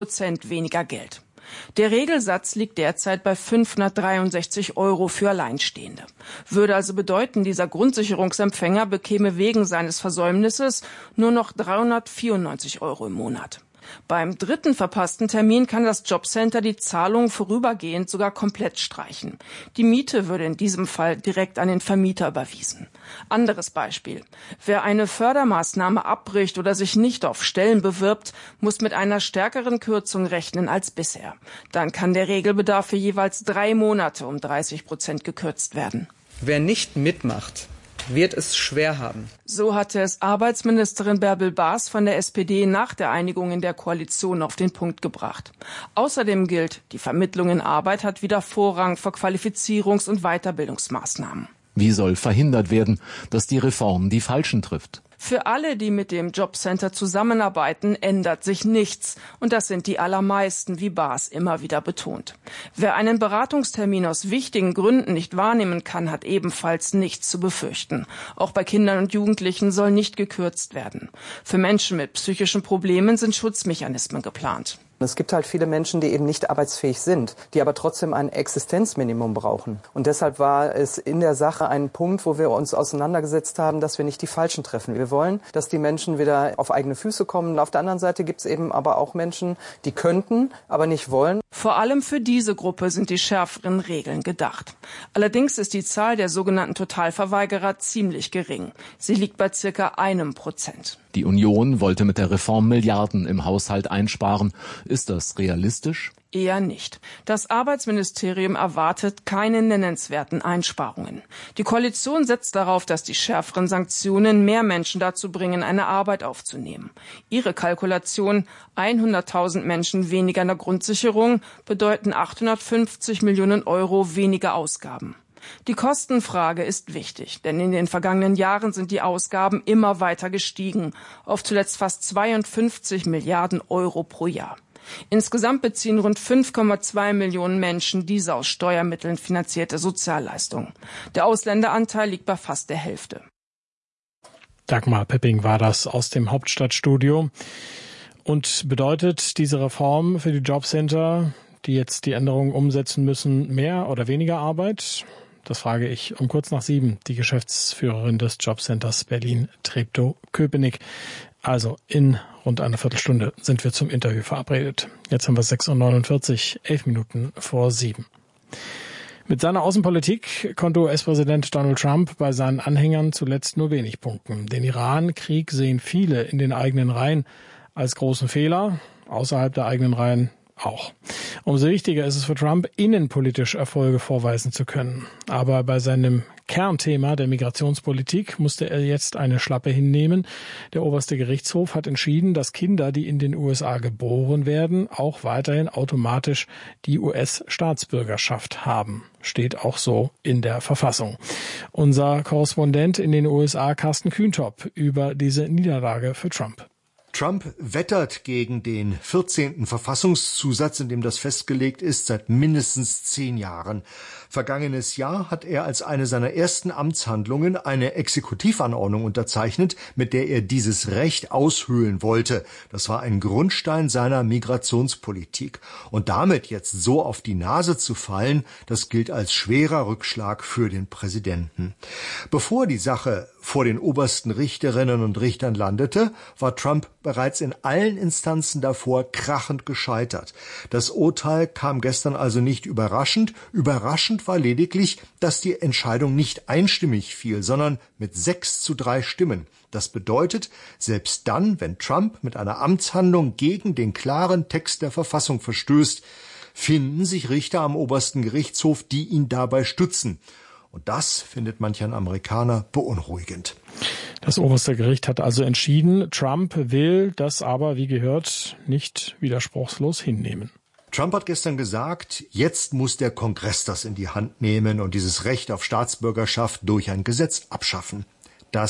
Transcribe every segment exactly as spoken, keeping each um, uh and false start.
Prozent weniger Geld. Der Regelsatz liegt derzeit bei fünfhundertdreiundsechzig Euro für Alleinstehende. Würde also bedeuten, dieser Grundsicherungsempfänger bekäme wegen seines Versäumnisses nur noch dreihundertvierundneunzig Euro im Monat. Beim dritten verpassten Termin kann das Jobcenter die Zahlung vorübergehend sogar komplett streichen. Die Miete würde in diesem Fall direkt an den Vermieter überwiesen. Anderes Beispiel. Wer eine Fördermaßnahme abbricht oder sich nicht auf Stellen bewirbt, muss mit einer stärkeren Kürzung rechnen als bisher. Dann kann der Regelbedarf für jeweils drei Monate um dreißig Prozent gekürzt werden. Wer nicht mitmacht, wird es schwer haben. So hatte es Arbeitsministerin Bärbel Baas von der S P D nach der Einigung in der Koalition auf den Punkt gebracht. Außerdem gilt, die Vermittlung in Arbeit hat wieder Vorrang vor Qualifizierungs- und Weiterbildungsmaßnahmen. Wie soll verhindert werden, dass die Reform die Falschen trifft? Für alle, die mit dem Jobcenter zusammenarbeiten, ändert sich nichts. Und das sind die allermeisten, wie Baas immer wieder betont. Wer einen Beratungstermin aus wichtigen Gründen nicht wahrnehmen kann, hat ebenfalls nichts zu befürchten. Auch bei Kindern und Jugendlichen soll nicht gekürzt werden. Für Menschen mit psychischen Problemen sind Schutzmechanismen geplant. Es gibt halt viele Menschen, die eben nicht arbeitsfähig sind, die aber trotzdem ein Existenzminimum brauchen. Und deshalb war es in der Sache ein Punkt, wo wir uns auseinandergesetzt haben, dass wir nicht die Falschen treffen. Wir wollen, dass die Menschen wieder auf eigene Füße kommen. Auf der anderen Seite gibt es eben aber auch Menschen, die könnten, aber nicht wollen. Vor allem für diese Gruppe sind die schärferen Regeln gedacht. Allerdings ist die Zahl der sogenannten Totalverweigerer ziemlich gering. Sie liegt bei circa einem Prozent. Die Union wollte mit der Reform Milliarden im Haushalt einsparen. Ist das realistisch? Eher nicht. Das Arbeitsministerium erwartet keine nennenswerten Einsparungen. Die Koalition setzt darauf, dass die schärferen Sanktionen mehr Menschen dazu bringen, eine Arbeit aufzunehmen. Ihre Kalkulation, hunderttausend Menschen weniger in der Grundsicherung, bedeuten achthundertfünfzig Millionen Euro weniger Ausgaben. Die Kostenfrage ist wichtig, denn in den vergangenen Jahren sind die Ausgaben immer weiter gestiegen, auf zuletzt fast zweiundfünfzig Milliarden Euro pro Jahr. Insgesamt beziehen rund fünf Komma zwei Millionen Menschen diese aus Steuermitteln finanzierte Sozialleistung. Der Ausländeranteil liegt bei fast der Hälfte. Dagmar Pepping war das aus dem Hauptstadtstudio. Und bedeutet diese Reform für die Jobcenter, die jetzt die Änderungen umsetzen müssen, mehr oder weniger Arbeit? Das frage ich um kurz nach sieben die Geschäftsführerin des Jobcenters Berlin-Treptow-Köpenick. Also in rund einer Viertelstunde sind wir zum Interview verabredet. Jetzt haben wir sechs Uhr neunundvierzig, elf Minuten vor sieben. Mit seiner Außenpolitik konnte U S-Präsident Donald Trump bei seinen Anhängern zuletzt nur wenig punkten. Den Iran-Krieg sehen viele in den eigenen Reihen als großen Fehler, außerhalb der eigenen Reihen auch. Umso wichtiger ist es für Trump, innenpolitisch Erfolge vorweisen zu können. Aber bei seinem Kernthema der Migrationspolitik musste er jetzt eine Schlappe hinnehmen. Der oberste Gerichtshof hat entschieden, dass Kinder, die in den U S A geboren werden, auch weiterhin automatisch die U S-Staatsbürgerschaft haben. Steht auch so in der Verfassung. Unser Korrespondent in den U S A, Carsten Kühntop, über diese Niederlage für Trump. Trump wettert gegen den vierzehnten Verfassungszusatz, in dem das festgelegt ist, seit mindestens zehn Jahren. Vergangenes Jahr hat er als eine seiner ersten Amtshandlungen eine Exekutivanordnung unterzeichnet, mit der er dieses Recht aushöhlen wollte. Das war ein Grundstein seiner Migrationspolitik. Und damit jetzt so auf die Nase zu fallen, das gilt als schwerer Rückschlag für den Präsidenten. Bevor die Sache vor den obersten Richterinnen und Richtern landete, war Trump bereits in allen Instanzen davor krachend gescheitert. Das Urteil kam gestern also nicht überraschend. Überraschend war lediglich, dass die Entscheidung nicht einstimmig fiel, sondern mit sechs zu drei Stimmen. Das bedeutet, selbst dann, wenn Trump mit einer Amtshandlung gegen den klaren Text der Verfassung verstößt, finden sich Richter am obersten Gerichtshof, die ihn dabei stützen. Und das findet manch ein Amerikaner beunruhigend. Das oberste Gericht hat also entschieden, Trump will das aber, wie gehört, nicht widerspruchslos hinnehmen. Trump hat gestern gesagt, jetzt muss der Kongress das in die Hand nehmen und dieses Recht auf Staatsbürgerschaft durch ein Gesetz abschaffen. Das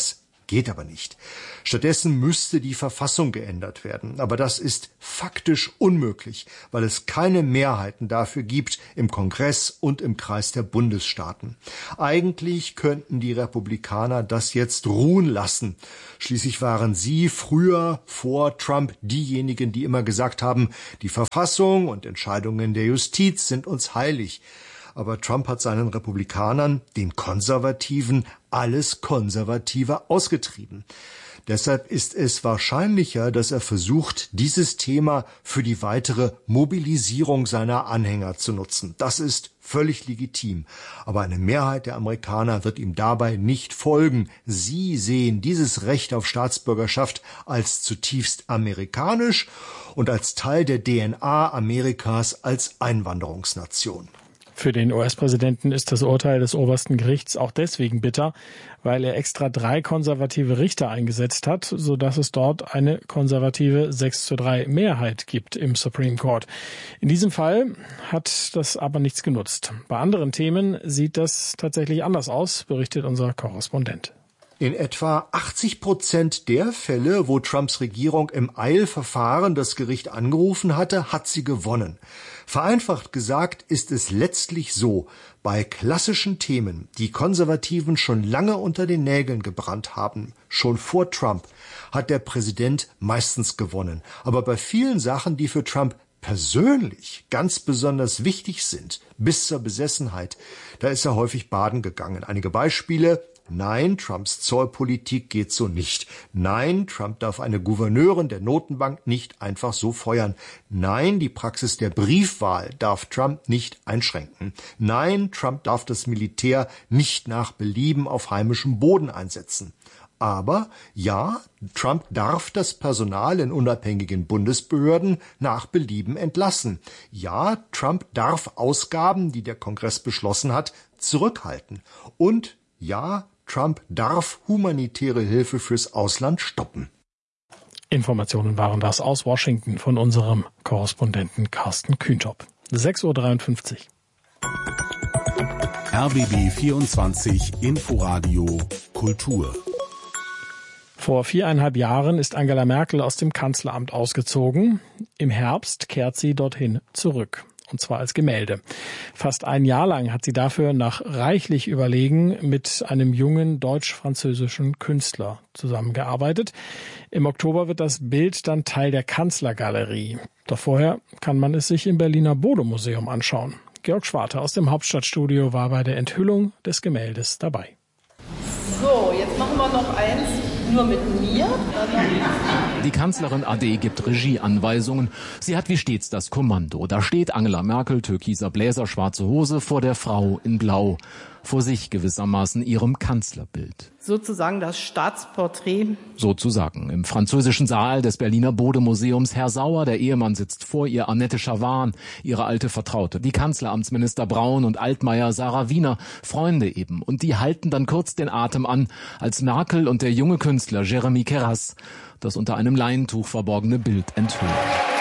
geht aber nicht. Stattdessen müsste die Verfassung geändert werden. Aber das ist faktisch unmöglich, weil es keine Mehrheiten dafür gibt im Kongress und im Kreis der Bundesstaaten. Eigentlich könnten die Republikaner das jetzt ruhen lassen. Schließlich waren sie früher vor Trump diejenigen, die immer gesagt haben, die Verfassung und Entscheidungen der Justiz sind uns heilig. Aber Trump hat seinen Republikanern, den Konservativen, alles Konservative ausgetrieben. Deshalb ist es wahrscheinlicher, dass er versucht, dieses Thema für die weitere Mobilisierung seiner Anhänger zu nutzen. Das ist völlig legitim. Aber eine Mehrheit der Amerikaner wird ihm dabei nicht folgen. Sie sehen dieses Recht auf Staatsbürgerschaft als zutiefst amerikanisch und als Teil der D N A Amerikas als Einwanderungsnation. Für den U S-Präsidenten ist das Urteil des obersten Gerichts auch deswegen bitter, weil er extra drei konservative Richter eingesetzt hat, sodass es dort eine konservative sechs zu drei Mehrheit gibt im Supreme Court. In diesem Fall hat das aber nichts genutzt. Bei anderen Themen sieht das tatsächlich anders aus, berichtet unser Korrespondent. In etwa achtzig Prozent der Fälle, wo Trumps Regierung im Eilverfahren das Gericht angerufen hatte, hat sie gewonnen. Vereinfacht gesagt ist es letztlich so, bei klassischen Themen, die Konservativen schon lange unter den Nägeln gebrannt haben, schon vor Trump, hat der Präsident meistens gewonnen. Aber bei vielen Sachen, die für Trump persönlich ganz besonders wichtig sind, bis zur Besessenheit, da ist er häufig baden gegangen. Einige Beispiele: Nein, Trumps Zollpolitik geht so nicht. Nein, Trump darf eine Gouverneurin der Notenbank nicht einfach so feuern. Nein, die Praxis der Briefwahl darf Trump nicht einschränken. Nein, Trump darf das Militär nicht nach Belieben auf heimischem Boden einsetzen. Aber ja, Trump darf das Personal in unabhängigen Bundesbehörden nach Belieben entlassen. Ja, Trump darf Ausgaben, die der Kongress beschlossen hat, zurückhalten. Und ja, Trump darf humanitäre Hilfe fürs Ausland stoppen. Informationen waren das aus Washington von unserem Korrespondenten Carsten Kühntop. sechs Uhr dreiundfünfzig. R B B vierundzwanzig Inforadio Kultur. Vor viereinhalb Jahren ist Angela Merkel aus dem Kanzleramt ausgezogen. Im Herbst kehrt sie dorthin zurück. Und zwar als Gemälde. Fast ein Jahr lang hat sie dafür nach reichlich Überlegen mit einem jungen deutsch-französischen Künstler zusammengearbeitet. Im Oktober wird das Bild dann Teil der Kanzlergalerie. Doch vorher kann man es sich im Berliner Bode-Museum anschauen. Georg Schwarte aus dem Hauptstadtstudio war bei der Enthüllung des Gemäldes dabei. So, jetzt machen wir noch eins, nur mit mir. Die Kanzlerin A D gibt Regieanweisungen. Sie hat wie stets das Kommando. Da steht Angela Merkel, türkiser Bläser, schwarze Hose, vor der Frau in Blau. Vor sich gewissermaßen ihrem Kanzlerbild. Sozusagen das Staatsporträt. Sozusagen. Im französischen Saal des Berliner Bode-Museums. Herr Sauer, der Ehemann, sitzt vor ihr. Annette Schawan, ihre alte Vertraute. Die Kanzleramtsminister Braun und Altmaier, Sarah Wiener, Freunde eben. Und die halten dann kurz den Atem an, als Merkel und der junge Künstler Jeremy Keras das unter einem Leintuch verborgene Bild enthüllen.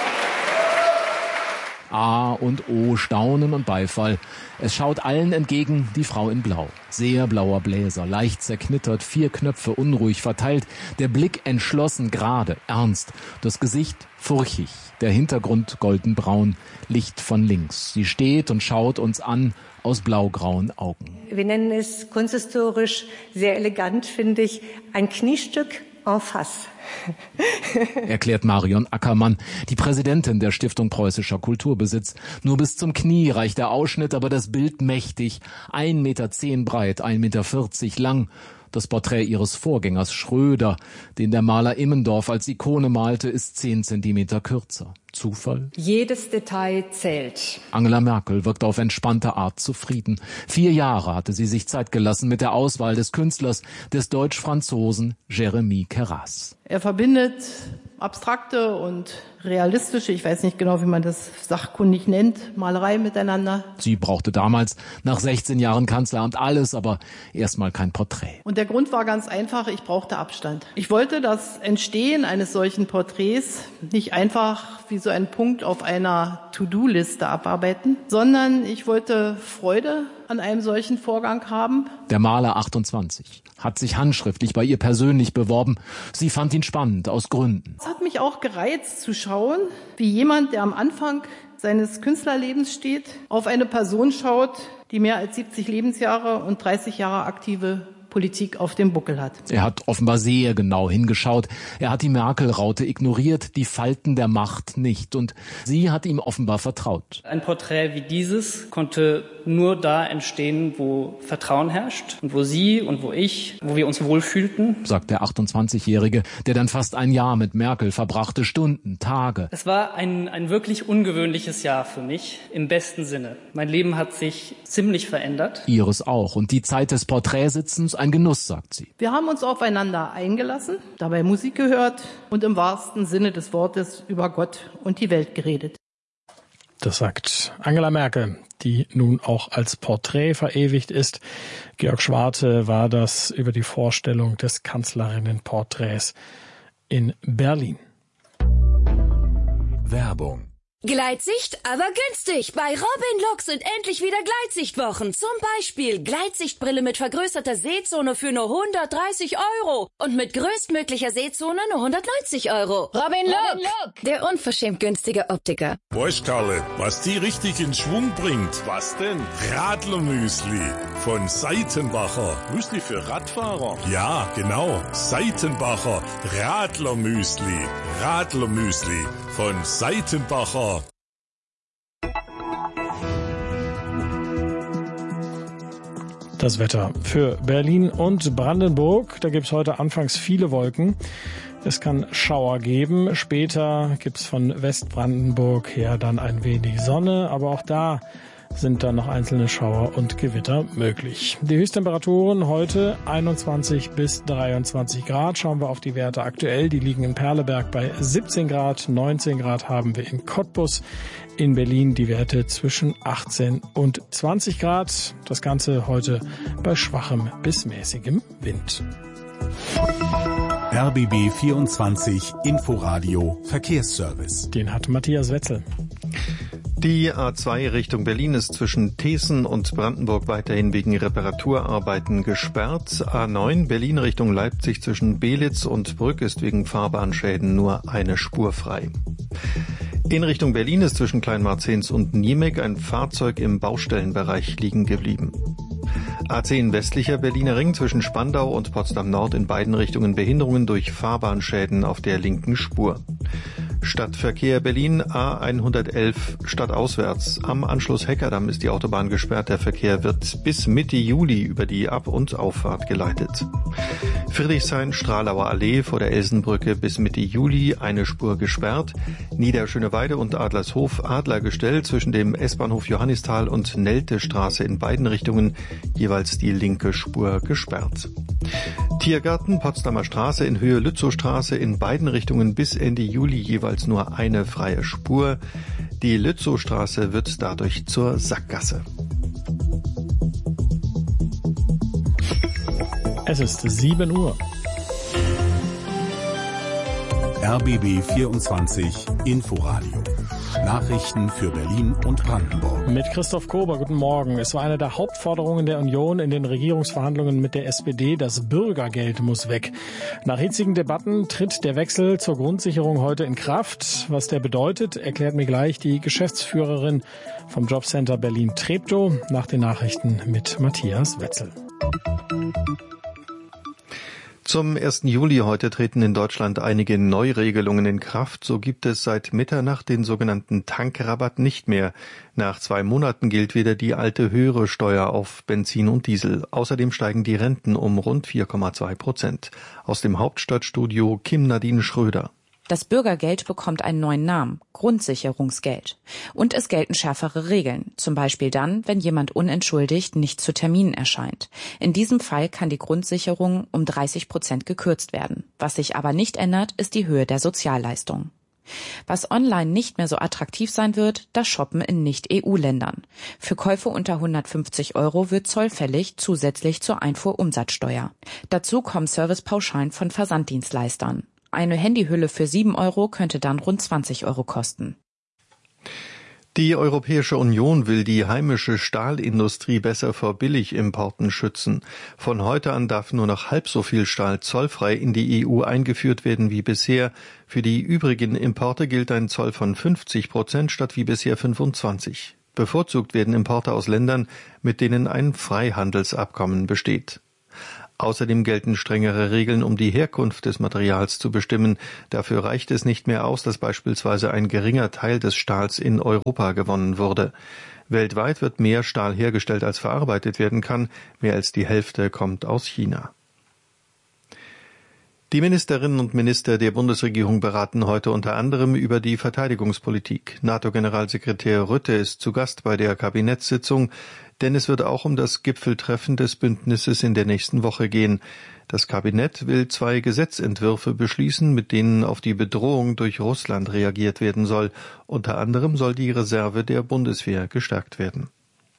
A und O, Staunen und Beifall. Es schaut allen entgegen die Frau in Blau. Sehr blauer Bläser, leicht zerknittert, vier Knöpfe unruhig verteilt, der Blick entschlossen, gerade, ernst, das Gesicht furchig, der Hintergrund goldenbraun, Licht von links. Sie steht und schaut uns an aus blaugrauen Augen. Wir nennen es kunsthistorisch sehr elegant, finde ich, ein Kniestück en face. Erklärt Marion Ackermann, die Präsidentin der Stiftung Preußischer Kulturbesitz. Nur bis zum Knie reicht der Ausschnitt, aber das Bild mächtig. ein Meter zehn breit, ein Meter vierzig lang. Das Porträt ihres Vorgängers Schröder, den der Maler Immendorf als Ikone malte, ist zehn Zentimeter kürzer. Zufall? Jedes Detail zählt. Angela Merkel wirkt auf entspannte Art zufrieden. Vier Jahre hatte sie sich Zeit gelassen mit der Auswahl des Künstlers, des Deutsch-Franzosen Jeremy Keras. Er verbindet abstrakte und realistische, ich weiß nicht genau, wie man das sachkundig nennt, Malerei miteinander. Sie brauchte damals nach sechzehn Jahren Kanzleramt alles, aber erstmal kein Porträt. Und der Grund war ganz einfach, ich brauchte Abstand. Ich wollte das Entstehen eines solchen Porträts nicht einfach wie so einen Punkt auf einer To-Do-Liste abarbeiten, sondern ich wollte Freude an einem solchen Vorgang haben. Der Maler achtundzwanzig hat sich handschriftlich bei ihr persönlich beworben. Sie fand ihn spannend, aus Gründen. Es hat mich auch gereizt zu schauen, wie jemand, der am Anfang seines Künstlerlebens steht, auf eine Person schaut, die mehr als siebzig Lebensjahre und dreißig Jahre aktive Politik auf dem Buckel hat. Er hat offenbar sehr genau hingeschaut. Er hat die Merkel-Raute ignoriert, die Falten der Macht nicht. Und sie hat ihm offenbar vertraut. Ein Porträt wie dieses konnte nur da entstehen, wo Vertrauen herrscht und wo Sie und wo ich, wo wir uns wohlfühlten, sagt der achtundzwanzigjährige, der dann fast ein Jahr mit Merkel verbrachte, Stunden, Tage. Es war ein, ein wirklich ungewöhnliches Jahr für mich, im besten Sinne. Mein Leben hat sich ziemlich verändert. Ihres auch. Und die Zeit des Porträtsitzens ein Genuss, sagt sie. Wir haben uns aufeinander eingelassen, dabei Musik gehört und im wahrsten Sinne des Wortes über Gott und die Welt geredet. Das sagt Angela Merkel, die nun auch als Porträt verewigt ist. Georg Schwarte war das über die Vorstellung des Kanzlerinnenporträts in Berlin. Werbung. Gleitsicht, aber günstig. Bei Robin Lux sind endlich wieder Gleitsichtwochen. Zum Beispiel Gleitsichtbrille mit vergrößerter Sehzone für nur hundertdreißig Euro. Und mit größtmöglicher Sehzone nur hundertneunzig Euro. Robin Lux, der unverschämt günstige Optiker. Weißt, Karle, was die richtig in Schwung bringt? Was denn? Radlermüsli von Seitenbacher. Müsli für Radfahrer? Ja, genau. Seitenbacher Radlermüsli. Radlermüsli von Seitenbacher. Das Wetter für Berlin und Brandenburg. Da gibt's heute anfangs viele Wolken. Es kann Schauer geben. Später gibt's von Westbrandenburg her dann ein wenig Sonne. Aber auch da sind dann noch einzelne Schauer und Gewitter möglich. Die Höchsttemperaturen heute einundzwanzig bis dreiundzwanzig Grad. Schauen wir auf die Werte aktuell. Die liegen in Perleberg bei siebzehn Grad. neunzehn Grad haben wir in Cottbus. In Berlin die Werte zwischen achtzehn und zwanzig Grad. Das Ganze heute bei schwachem bis mäßigem Wind. R B B vierundzwanzig Inforadio Verkehrsservice. Den hat Matthias Wetzel. Die A zwei Richtung Berlin ist zwischen Thesen und Brandenburg weiterhin wegen Reparaturarbeiten gesperrt. A neun Berlin Richtung Leipzig zwischen Belitz und Brück ist wegen Fahrbahnschäden nur eine Spur frei. In Richtung Berlin ist zwischen Kleinmarzens und Niemek ein Fahrzeug im Baustellenbereich liegen geblieben. A zehn westlicher Berliner Ring zwischen Spandau und Potsdam Nord in beiden Richtungen Behinderungen durch Fahrbahnschäden auf der linken Spur. Stadtverkehr Berlin A hundertelf stadtauswärts. Am Anschluss Heckerdamm ist die Autobahn gesperrt. Der Verkehr wird bis Mitte Juli über die Ab- und Auffahrt geleitet. Friedrichshain-Stralauer Allee vor der Elsenbrücke bis Mitte Juli eine Spur gesperrt. Niederschöneweide und Adlershof Adlergestell zwischen dem S-Bahnhof Johannisthal und Neltestraße in beiden Richtungen jeweils die linke Spur gesperrt. Tiergarten Potsdamer Straße in Höhe Lützowstraße in beiden Richtungen bis Ende Juli jeweils nur eine freie Spur. Die Lützowstraße wird dadurch zur Sackgasse. Es ist sieben Uhr. R B B vierundzwanzig Inforadio. Nachrichten für Berlin und Brandenburg. Mit Christoph Kober, guten Morgen. Es war eine der Hauptforderungen der Union in den Regierungsverhandlungen mit der S P D, das Bürgergeld muss weg. Nach hitzigen Debatten tritt der Wechsel zur Grundsicherung heute in Kraft. Was der bedeutet, erklärt mir gleich die Geschäftsführerin vom Jobcenter Berlin-Treptow nach den Nachrichten mit Matthias Wetzel. Zum ersten Juli heute treten in Deutschland einige Neuregelungen in Kraft. So gibt es seit Mitternacht den sogenannten Tankrabatt nicht mehr. Nach zwei Monaten gilt wieder die alte höhere Steuer auf Benzin und Diesel. Außerdem steigen die Renten um rund vier Komma zwei Prozent. Aus dem Hauptstadtstudio Kim Nadine Schröder. Das Bürgergeld bekommt einen neuen Namen, Grundsicherungsgeld. Und es gelten schärfere Regeln, zum Beispiel dann, wenn jemand unentschuldigt nicht zu Terminen erscheint. In diesem Fall kann die Grundsicherung um dreißig Prozent gekürzt werden. Was sich aber nicht ändert, ist die Höhe der Sozialleistung. Was online nicht mehr so attraktiv sein wird, das Shoppen in Nicht-E U-Ländern. Für Käufe unter hundertfünfzig Euro wird Zoll fällig, zusätzlich zur Einfuhrumsatzsteuer. Dazu kommen Servicepauschalen von Versanddienstleistern. Eine Handyhülle für sieben Euro könnte dann rund zwanzig Euro kosten. Die Europäische Union will die heimische Stahlindustrie besser vor Billigimporten schützen. Von heute an darf nur noch halb so viel Stahl zollfrei in die E U eingeführt werden wie bisher. Für die übrigen Importe gilt ein Zoll von fünfzig Prozent statt wie bisher fünfundzwanzig. Bevorzugt werden Importe aus Ländern, mit denen ein Freihandelsabkommen besteht. Außerdem gelten strengere Regeln, um die Herkunft des Materials zu bestimmen. Dafür reicht es nicht mehr aus, dass beispielsweise ein geringer Teil des Stahls in Europa gewonnen wurde. Weltweit wird mehr Stahl hergestellt, als verarbeitet werden kann. Mehr als die Hälfte kommt aus China. Die Ministerinnen und Minister der Bundesregierung beraten heute unter anderem über die Verteidigungspolitik. NATO-Generalsekretär Rutte ist zu Gast bei der Kabinettssitzung, denn es wird auch um das Gipfeltreffen des Bündnisses in der nächsten Woche gehen. Das Kabinett will zwei Gesetzentwürfe beschließen, mit denen auf die Bedrohung durch Russland reagiert werden soll. Unter anderem soll die Reserve der Bundeswehr gestärkt werden.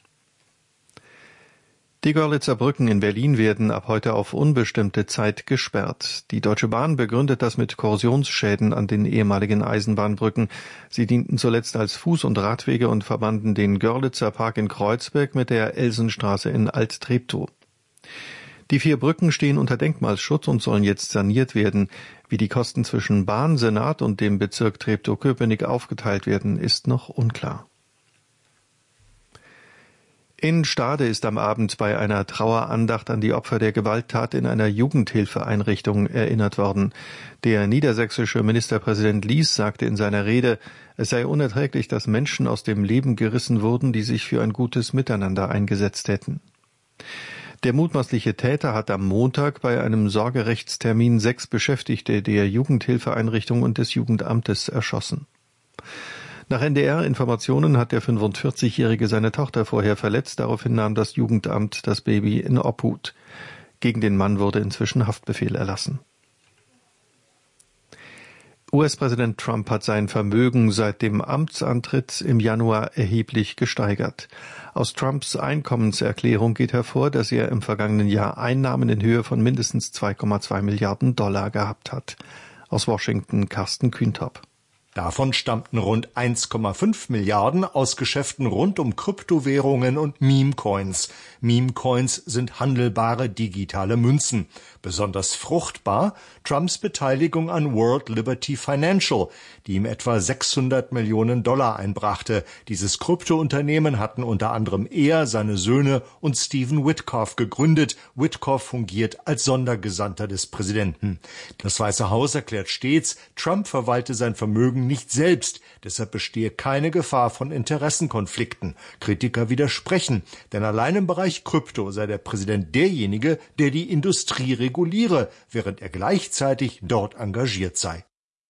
Die Görlitzer Brücken in Berlin werden ab heute auf unbestimmte Zeit gesperrt. Die Deutsche Bahn begründet das mit Korrosionsschäden an den ehemaligen Eisenbahnbrücken. Sie dienten zuletzt als Fuß- und Radwege und verbanden den Görlitzer Park in Kreuzberg mit der Elsenstraße in Alt-Treptow. Die vier Brücken stehen unter Denkmalschutz und sollen jetzt saniert werden. Wie die Kosten zwischen Bahn, Senat und dem Bezirk Treptow-Köpenick aufgeteilt werden, ist noch unklar. In Stade ist am Abend bei einer Trauerandacht an die Opfer der Gewalttat in einer Jugendhilfeeinrichtung erinnert worden. Der niedersächsische Ministerpräsident Lies sagte in seiner Rede, es sei unerträglich, dass Menschen aus dem Leben gerissen wurden, die sich für ein gutes Miteinander eingesetzt hätten. Der mutmaßliche Täter hat am Montag bei einem Sorgerechtstermin sechs Beschäftigte der Jugendhilfeeinrichtung und des Jugendamtes erschossen. Nach N D R-Informationen hat der fünfundvierzigjährige seine Tochter vorher verletzt. Daraufhin nahm das Jugendamt das Baby in Obhut. Gegen den Mann wurde inzwischen Haftbefehl erlassen. U S-Präsident Trump hat sein Vermögen seit dem Amtsantritt im Januar erheblich gesteigert. Aus Trumps Einkommenserklärung geht hervor, dass er im vergangenen Jahr Einnahmen in Höhe von mindestens zwei Komma zwei Milliarden Dollar gehabt hat. Aus Washington Carsten Kühntop. Davon stammten rund eins Komma fünf Milliarden aus Geschäften rund um Kryptowährungen und Meme-Coins. Meme-Coins sind handelbare digitale Münzen. Besonders fruchtbar Trumps Beteiligung an World Liberty Financial, die ihm etwa sechshundert Millionen Dollar einbrachte. Dieses Kryptounternehmen hatten unter anderem er, seine Söhne und Stephen Witkoff gegründet. Witkoff fungiert als Sondergesandter des Präsidenten. Das Weiße Haus erklärt stets, Trump verwalte sein Vermögen nicht selbst, deshalb bestehe keine Gefahr von Interessenkonflikten. Kritiker widersprechen, denn allein im Bereich Krypto sei der Präsident derjenige, der die Industrie reguliere, während er gleichzeitig dort engagiert sei.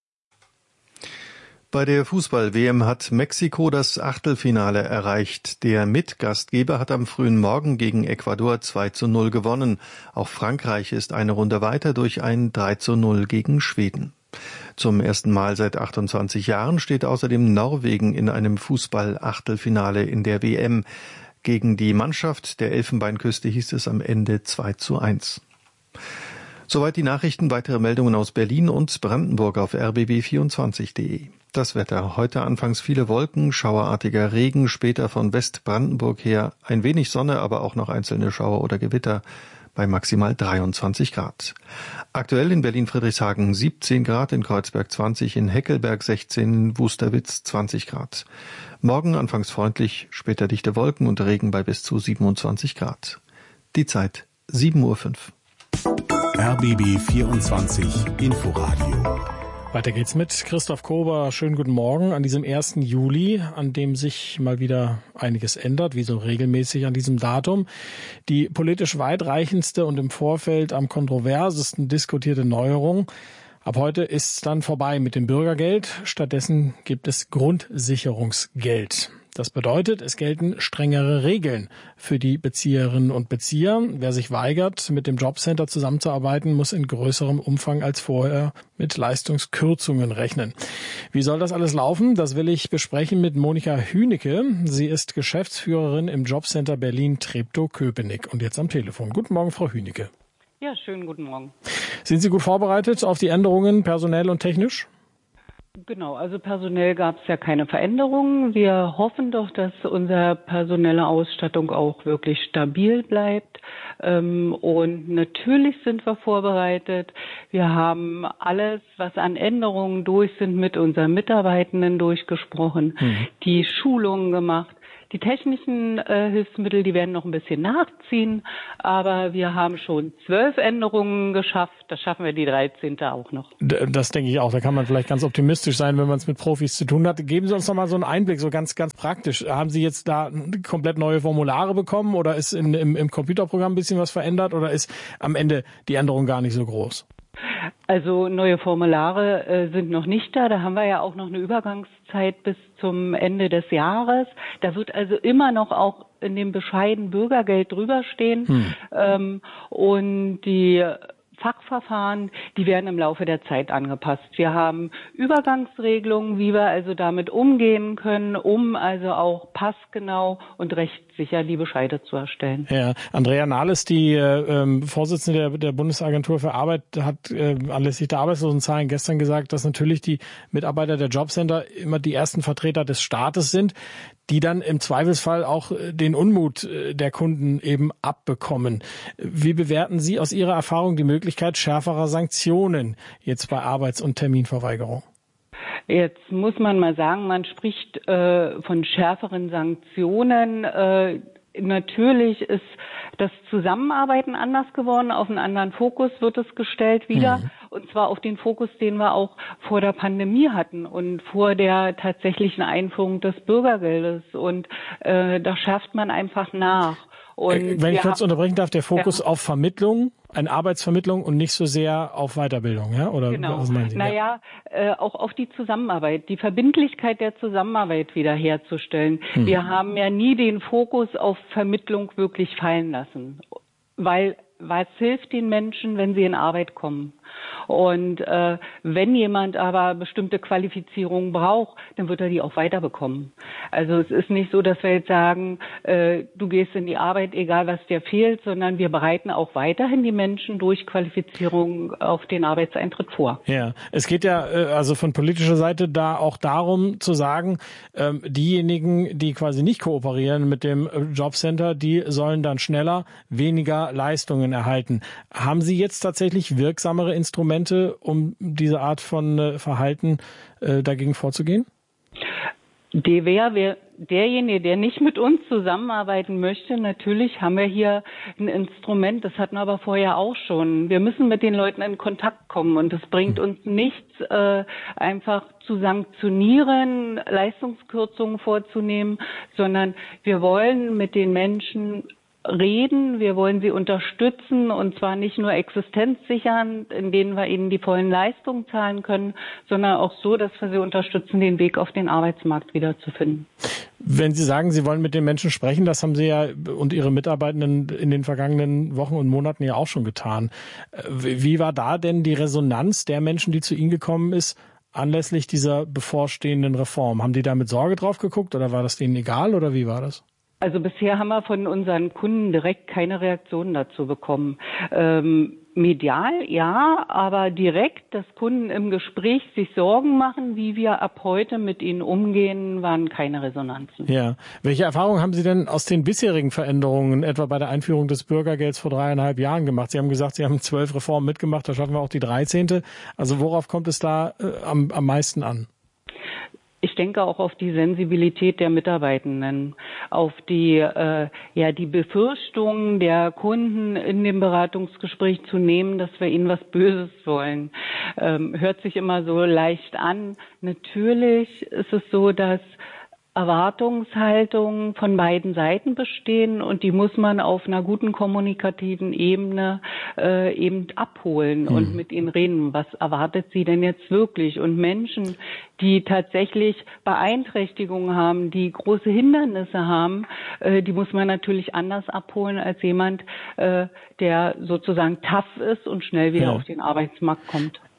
Bei der Fußball-W M hat Mexiko das Achtelfinale erreicht. Der Mitgastgeber hat am frühen Morgen gegen Ecuador zwei zu null gewonnen. Auch Frankreich ist eine Runde weiter durch ein drei zu null gegen Schweden. Zum ersten Mal seit achtundzwanzig Jahren steht außerdem Norwegen in einem Fußball-Achtelfinale in der W M. Gegen die Mannschaft der Elfenbeinküste hieß es am Ende zwei zu eins. Soweit die Nachrichten, weitere Meldungen aus Berlin und Brandenburg auf r b b vierundzwanzig punkt de. Das Wetter. Heute anfangs viele Wolken, schauerartiger Regen, später von Westbrandenburg her ein wenig Sonne, aber auch noch einzelne Schauer oder Gewitter bei maximal dreiundzwanzig Grad. Aktuell in Berlin-Friedrichshagen siebzehn Grad, in Kreuzberg zwanzig, in Heckelberg sechzehn, in Wusterwitz zwanzig Grad. Morgen anfangs freundlich, später dichte Wolken und Regen bei bis zu siebenundzwanzig Grad. Die Zeit sieben Uhr fünf. R B B vierundzwanzig Inforadio. Weiter geht's mit Christoph Kober. Schönen guten Morgen an diesem ersten Juli, an dem sich mal wieder einiges ändert, wie so regelmäßig an diesem Datum. Die politisch weitreichendste und im Vorfeld am kontroversesten diskutierte Neuerung. Ab heute ist es dann vorbei mit dem Bürgergeld. Stattdessen gibt es Grundsicherungsgeld. Das bedeutet, es gelten strengere Regeln für die Bezieherinnen und Bezieher. Wer sich weigert, mit dem Jobcenter zusammenzuarbeiten, muss in größerem Umfang als vorher mit Leistungskürzungen rechnen. Wie soll das alles laufen? Das will ich besprechen mit Monika Hünecke. Sie ist Geschäftsführerin im Jobcenter Berlin Treptow-Köpenick und jetzt am Telefon. Guten Morgen, Frau Hünecke. Ja, schönen guten Morgen. Sind Sie gut vorbereitet auf die Änderungen, personell und technisch? Genau, also personell gab es ja keine Veränderungen. Wir hoffen doch, dass unsere personelle Ausstattung auch wirklich stabil bleibt. Und natürlich sind wir vorbereitet. Wir haben alles, was an Änderungen durch sind, mit unseren Mitarbeitenden durchgesprochen, mhm. die Schulungen gemacht. Die technischen äh, Hilfsmittel, die werden noch ein bisschen nachziehen, aber wir haben schon zwölf Änderungen geschafft. Das schaffen wir die dreizehnte auch noch. Das denke ich auch. Da kann man vielleicht ganz optimistisch sein, wenn man es mit Profis zu tun hat. Geben Sie uns noch mal so einen Einblick, so ganz ganz praktisch. Haben Sie jetzt da komplett neue Formulare bekommen oder ist in, im, im Computerprogramm ein bisschen was verändert oder ist am Ende die Änderung gar nicht so groß? Also neue Formulare äh, sind noch nicht da. Da haben wir ja auch noch eine Übergangszeit bis zum Ende des Jahres. Da wird also immer noch auch in dem bescheidenen Bürgergeld drüber stehen. Hm. Ähm, und die Fachverfahren, die werden im Laufe der Zeit angepasst. Wir haben Übergangsregelungen, wie wir also damit umgehen können, um also auch passgenau und rechtssicher die Bescheide zu erstellen. Ja, Andrea Nahles, die äh, Vorsitzende der, der Bundesagentur für Arbeit, hat äh, anlässlich der Arbeitslosenzahlen gestern gesagt, dass natürlich die Mitarbeiter der Jobcenter immer die ersten Vertreter des Staates sind, die dann im Zweifelsfall auch den Unmut der Kunden eben abbekommen. Wie bewerten Sie aus Ihrer Erfahrung die Möglichkeit schärferer Sanktionen jetzt bei Arbeits- und Terminverweigerung? Jetzt muss man mal sagen, man spricht äh, von schärferen Sanktionen. Äh, Natürlich ist das Zusammenarbeiten anders geworden, auf einen anderen Fokus wird es gestellt wieder, mhm. und zwar auf den Fokus, den wir auch vor der Pandemie hatten und vor der tatsächlichen Einführung des Bürgergeldes, und äh, da schärft man einfach nach. Und wenn ich kurz unterbrechen darf, der Fokus ja. auf Vermittlung, eine Arbeitsvermittlung und nicht so sehr auf Weiterbildung, ja? Oder genau. was meinen Sie? Naja, äh, auch auf die Zusammenarbeit, die Verbindlichkeit der Zusammenarbeit wiederherzustellen. Hm. Wir haben ja nie den Fokus auf Vermittlung wirklich fallen lassen, weil was hilft den Menschen, wenn sie in Arbeit kommen? Und äh, wenn jemand aber bestimmte Qualifizierungen braucht, dann wird er die auch weiterbekommen. Also es ist nicht so, dass wir jetzt sagen, äh, du gehst in die Arbeit, egal was dir fehlt, sondern wir bereiten auch weiterhin die Menschen durch Qualifizierung auf den Arbeitseintritt vor. Ja, es geht ja äh, also von politischer Seite da auch darum zu sagen, ähm, diejenigen, die quasi nicht kooperieren mit dem Jobcenter, die sollen dann schneller weniger Leistungen erhalten. Haben Sie jetzt tatsächlich wirksamere Instrumente, um diese Art von äh, Verhalten äh, dagegen vorzugehen? Der wäre wär derjenige, der nicht mit uns zusammenarbeiten möchte. Natürlich haben wir hier ein Instrument, das hatten wir aber vorher auch schon. Wir müssen mit den Leuten in Kontakt kommen, und es bringt uns nichts, äh, einfach zu sanktionieren, Leistungskürzungen vorzunehmen, sondern wir wollen mit den Menschen reden, wir wollen sie unterstützen, und zwar nicht nur existenzsichern, indem wir ihnen die vollen Leistungen zahlen können, sondern auch so, dass wir sie unterstützen, den Weg auf den Arbeitsmarkt wiederzufinden. Wenn Sie sagen, Sie wollen mit den Menschen sprechen, das haben Sie ja und Ihre Mitarbeitenden in den vergangenen Wochen und Monaten ja auch schon getan. Wie war da denn die Resonanz der Menschen, die zu Ihnen gekommen ist, anlässlich dieser bevorstehenden Reform? Haben die da mit Sorge drauf geguckt oder war das denen egal oder wie war das? Also bisher haben wir von unseren Kunden direkt keine Reaktionen dazu bekommen. Ähm, medial ja, aber direkt, dass Kunden im Gespräch sich Sorgen machen, wie wir ab heute mit ihnen umgehen, waren keine Resonanzen. Ja. Welche Erfahrungen haben Sie denn aus den bisherigen Veränderungen, etwa bei der Einführung des Bürgergelds vor dreieinhalb Jahren gemacht? Sie haben gesagt, Sie haben zwölf Reformen mitgemacht, da schaffen wir auch die dreizehnte. Also worauf kommt es da äh, am, am meisten an? Ich denke auch auf die Sensibilität der Mitarbeitenden, auf die äh, ja die Befürchtungen der Kunden in dem Beratungsgespräch zu nehmen, dass wir ihnen was Böses wollen. Ähm, hört sich immer so leicht an. Natürlich ist es so, dass Erwartungshaltungen von beiden Seiten bestehen, und die muss man auf einer guten kommunikativen Ebene äh, eben abholen mhm. und mit ihnen reden. Was erwartet sie denn jetzt wirklich? Und Menschen, die tatsächlich Beeinträchtigungen haben, die große Hindernisse haben, äh, die muss man natürlich anders abholen als jemand, äh, der sozusagen tough ist und schnell wieder ja. auf den Arbeitsmarkt kommt.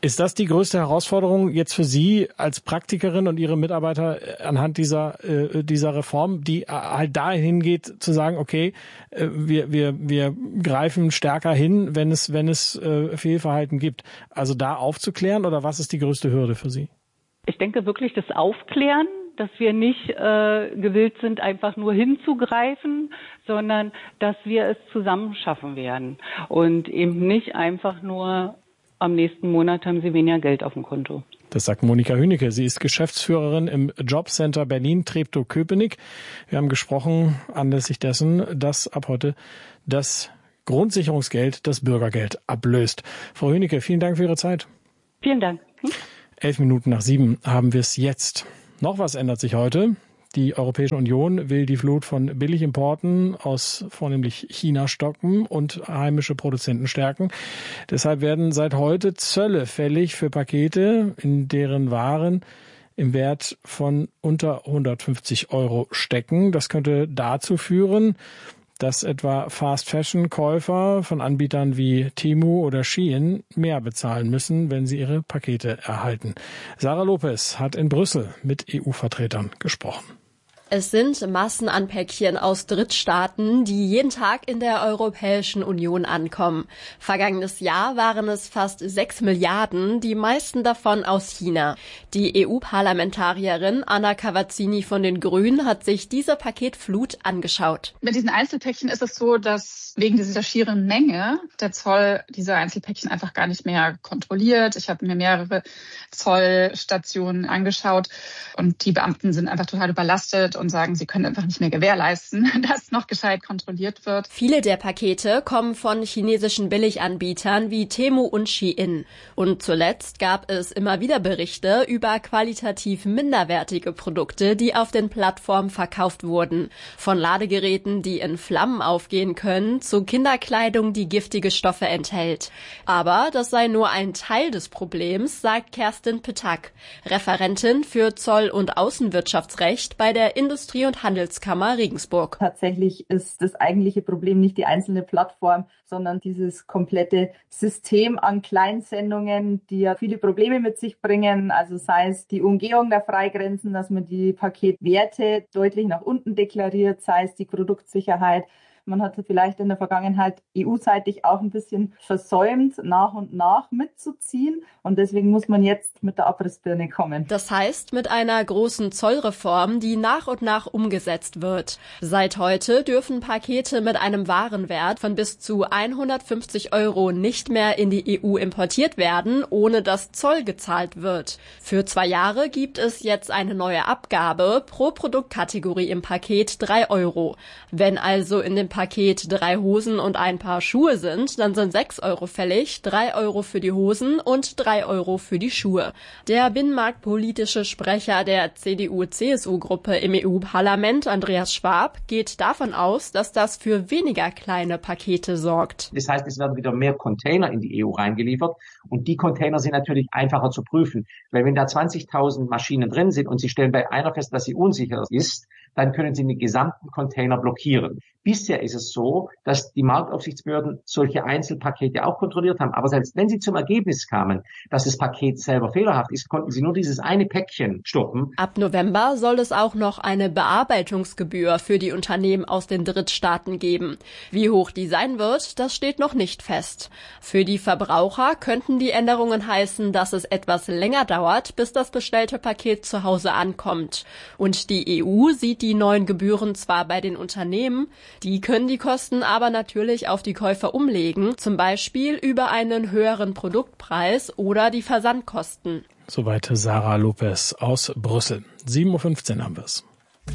Ist das die größte Herausforderung jetzt für Sie als Praktikerin und Ihre Mitarbeiter anhand dieser äh, dieser Reform, die halt dahin geht zu sagen, okay, äh, wir wir wir greifen stärker hin, wenn es wenn es äh, Fehlverhalten gibt. Also da aufzuklären, oder was ist die größte Hürde für Sie? Ich denke wirklich das Aufklären, dass wir nicht äh, gewillt sind, einfach nur hinzugreifen, sondern dass wir es zusammen schaffen werden und eben nicht einfach nur am nächsten Monat haben Sie weniger Geld auf dem Konto. Das sagt Monika Hünecke. Sie ist Geschäftsführerin im Jobcenter Berlin Treptow-Köpenick. Wir haben gesprochen anlässlich dessen, dass ab heute das Grundsicherungsgeld das Bürgergeld ablöst. Frau Hünecke, vielen Dank für Ihre Zeit. Vielen Dank. Hm? Elf Minuten nach sieben haben wir es jetzt. Noch was ändert sich heute. Die Europäische Union will die Flut von Billigimporten aus vornehmlich China stoppen und heimische Produzenten stärken. Deshalb werden seit heute Zölle fällig für Pakete, in deren Waren im Wert von unter hundertfünfzig Euro stecken. Das könnte dazu führen, dass etwa Fast-Fashion-Käufer von Anbietern wie Temu oder Shein mehr bezahlen müssen, wenn sie ihre Pakete erhalten. Sarah Lopez hat in Brüssel mit E U-Vertretern gesprochen. Es sind Massen an Päckchen aus Drittstaaten, die jeden Tag in der Europäischen Union ankommen. Vergangenes Jahr waren es fast sechs Milliarden, die meisten davon aus China. Die E U-Parlamentarierin Anna Cavazzini von den Grünen hat sich diese Paketflut angeschaut. Bei diesen Einzelpäckchen ist es so, dass wegen dieser schieren Menge der Zoll diese Einzelpäckchen einfach gar nicht mehr kontrolliert. Ich habe mir mehrere Zollstationen angeschaut und die Beamten sind einfach total überlastet und sagen, sie können einfach nicht mehr gewährleisten, dass noch gescheit kontrolliert wird. Viele der Pakete kommen von chinesischen Billiganbietern wie Temu und Shein. Und zuletzt gab es immer wieder Berichte über qualitativ minderwertige Produkte, die auf den Plattformen verkauft wurden. Von Ladegeräten, die in Flammen aufgehen können, zu Kinderkleidung, die giftige Stoffe enthält. Aber das sei nur ein Teil des Problems, sagt Kerstin Petak, Referentin für Zoll- und Außenwirtschaftsrecht bei der Industrie- und Handelskammer Regensburg. Tatsächlich ist das eigentliche Problem nicht die einzelne Plattform, sondern dieses komplette System an Kleinsendungen, die ja viele Probleme mit sich bringen. Also sei es die Umgehung der Freigrenzen, dass man die Paketwerte deutlich nach unten deklariert, sei es die Produktsicherheit. Man hat vielleicht in der Vergangenheit E U-seitig auch ein bisschen versäumt, nach und nach mitzuziehen. Und deswegen muss man jetzt mit der Abrissbirne kommen. Das heißt, mit einer großen Zollreform, die nach und nach umgesetzt wird. Seit heute dürfen Pakete mit einem Warenwert von bis zu hundertfünfzig Euro nicht mehr in die E U importiert werden, ohne dass Zoll gezahlt wird. Für zwei Jahre gibt es jetzt eine neue Abgabe, pro Produktkategorie im Paket drei Euro. Wenn also in dem Paket drei Hosen und ein Paar Schuhe sind, dann sind sechs Euro fällig, drei Euro für die Hosen und drei Euro für die Schuhe. Der binnenmarktpolitische Sprecher der C D U-C S U-Gruppe im E U-Parlament, Andreas Schwab, geht davon aus, dass das für weniger kleine Pakete sorgt. Das heißt, es werden wieder mehr Container in die E U reingeliefert und die Container sind natürlich einfacher zu prüfen, weil wenn da zwanzigtausend Maschinen drin sind und Sie stellen bei einer fest, dass sie unsicher ist, dann können Sie den gesamten Container blockieren. Bisher ist es so, dass die Marktaufsichtsbehörden solche Einzelpakete auch kontrolliert haben. Aber selbst wenn sie zum Ergebnis kamen, dass das Paket selber fehlerhaft ist, konnten sie nur dieses eine Päckchen stoppen. Ab November soll es auch noch eine Bearbeitungsgebühr für die Unternehmen aus den Drittstaaten geben. Wie hoch die sein wird, das steht noch nicht fest. Für die Verbraucher könnten die Änderungen heißen, dass es etwas länger dauert, bis das bestellte Paket zu Hause ankommt. Und die E U sieht die neuen Gebühren zwar bei den Unternehmen, die können die Kosten aber natürlich auf die Käufer umlegen, zum Beispiel über einen höheren Produktpreis oder die Versandkosten. Soweit Sarah Lopez aus Brüssel. sieben Uhr fünfzehn haben wir es.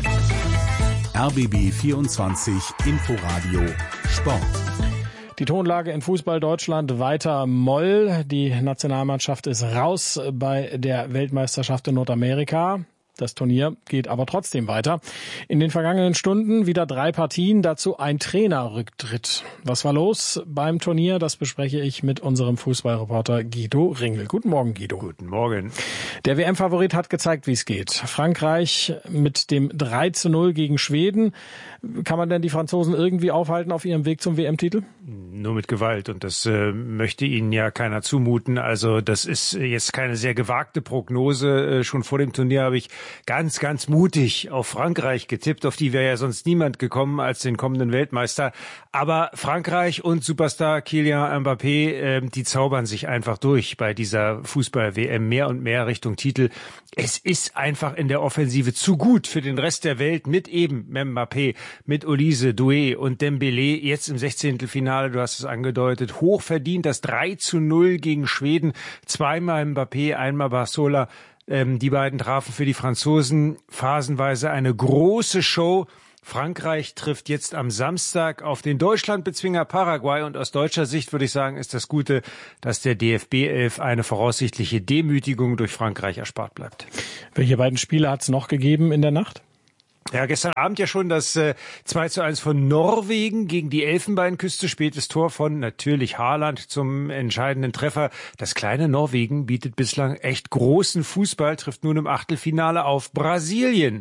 R B B vierundzwanzig Inforadio Sport. Die Tonlage in Fußball Deutschland weiter Moll. Die Nationalmannschaft ist raus bei der Weltmeisterschaft in Nordamerika. Das Turnier geht aber trotzdem weiter. In den vergangenen Stunden wieder drei Partien, dazu ein Trainerrücktritt. Was war los beim Turnier? Das bespreche ich mit unserem Fußballreporter Guido Ringel. Guten Morgen, Guido. Guten Morgen. Der W M-Favorit hat gezeigt, wie es geht. Frankreich mit dem drei zu null gegen Schweden. Kann man denn die Franzosen irgendwie aufhalten auf ihrem Weg zum W M-Titel? Nur mit Gewalt. Und das äh, möchte Ihnen ja keiner zumuten. Also das ist jetzt keine sehr gewagte Prognose. Äh, schon vor dem Turnier habe ich ganz, ganz mutig auf Frankreich getippt. Auf die wäre ja sonst niemand gekommen als den kommenden Weltmeister. Aber Frankreich und Superstar Kylian Mbappé, äh, die zaubern sich einfach durch bei dieser Fußball-W M mehr und mehr Richtung Titel. Es ist einfach in der Offensive zu gut für den Rest der Welt mit eben Mbappé, mit Olise, Doué und Dembélé. Jetzt im Sechzehntelfinale, du hast es angedeutet, hochverdient das drei zu null gegen Schweden. Zweimal Mbappé, einmal Barcola. Ähm, die beiden trafen für die Franzosen phasenweise eine große Show. Frankreich trifft jetzt am Samstag auf den Deutschlandbezwinger Paraguay und aus deutscher Sicht würde ich sagen, ist das Gute, dass der D F B elf eine voraussichtliche Demütigung durch Frankreich erspart bleibt. Welche beiden Spiele hat es noch gegeben in der Nacht? Ja, gestern Abend ja schon das äh, zwei zu eins von Norwegen gegen die Elfenbeinküste. Spätes Tor von natürlich Haaland zum entscheidenden Treffer. Das kleine Norwegen bietet bislang echt großen Fußball, trifft nun im Achtelfinale auf Brasilien.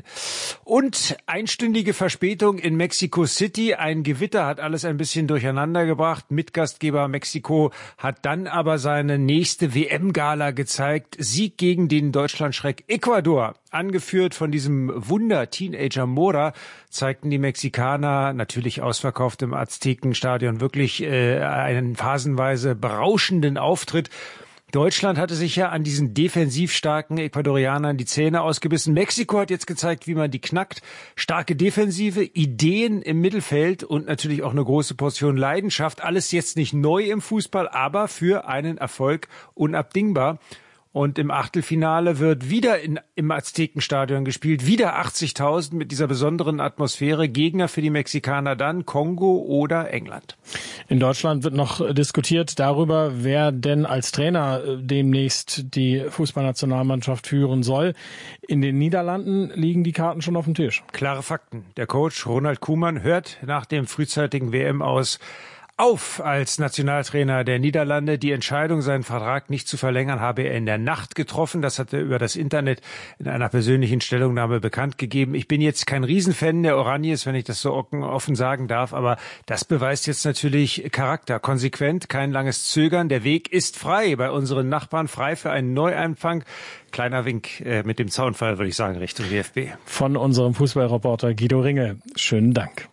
Und einstündige Verspätung in Mexico City. Ein Gewitter hat alles ein bisschen durcheinander gebracht. Mitgastgeber Mexiko hat dann aber seine nächste W M-Gala gezeigt. Sieg gegen den Deutschlandschreck Ecuador. Angeführt von diesem Wunder-Teenager Mora, zeigten die Mexikaner, natürlich ausverkauft im Aztekenstadion, wirklich äh, einen phasenweise berauschenden Auftritt. Deutschland hatte sich ja an diesen defensiv starken Ecuadorianern die Zähne ausgebissen. Mexiko hat jetzt gezeigt, wie man die knackt. Starke Defensive, Ideen im Mittelfeld und natürlich auch eine große Portion Leidenschaft. Alles jetzt nicht neu im Fußball, aber für einen Erfolg unabdingbar. Und im Achtelfinale wird wieder in, im Aztekenstadion gespielt, wieder achtzigtausend mit dieser besonderen Atmosphäre. Gegner für die Mexikaner dann Kongo oder England. In Deutschland wird noch diskutiert darüber, wer denn als Trainer demnächst die Fußballnationalmannschaft führen soll. In den Niederlanden liegen die Karten schon auf dem Tisch. Klare Fakten. Der Coach Ronald Koeman hört nach dem frühzeitigen W M aus auf als Nationaltrainer der Niederlande. Die Entscheidung, seinen Vertrag nicht zu verlängern, habe er in der Nacht getroffen. Das hat er über das Internet in einer persönlichen Stellungnahme bekannt gegeben. Ich bin jetzt kein Riesenfan der Oranjes, wenn ich das so offen sagen darf, aber das beweist jetzt natürlich Charakter. Konsequent, kein langes Zögern. Der Weg ist frei bei unseren Nachbarn, frei für einen Neuanfang. Kleiner Wink äh, mit dem Zaunfall, würde ich sagen, Richtung D F B. Von unserem Fußballreporter Guido Ringe. Schönen Dank.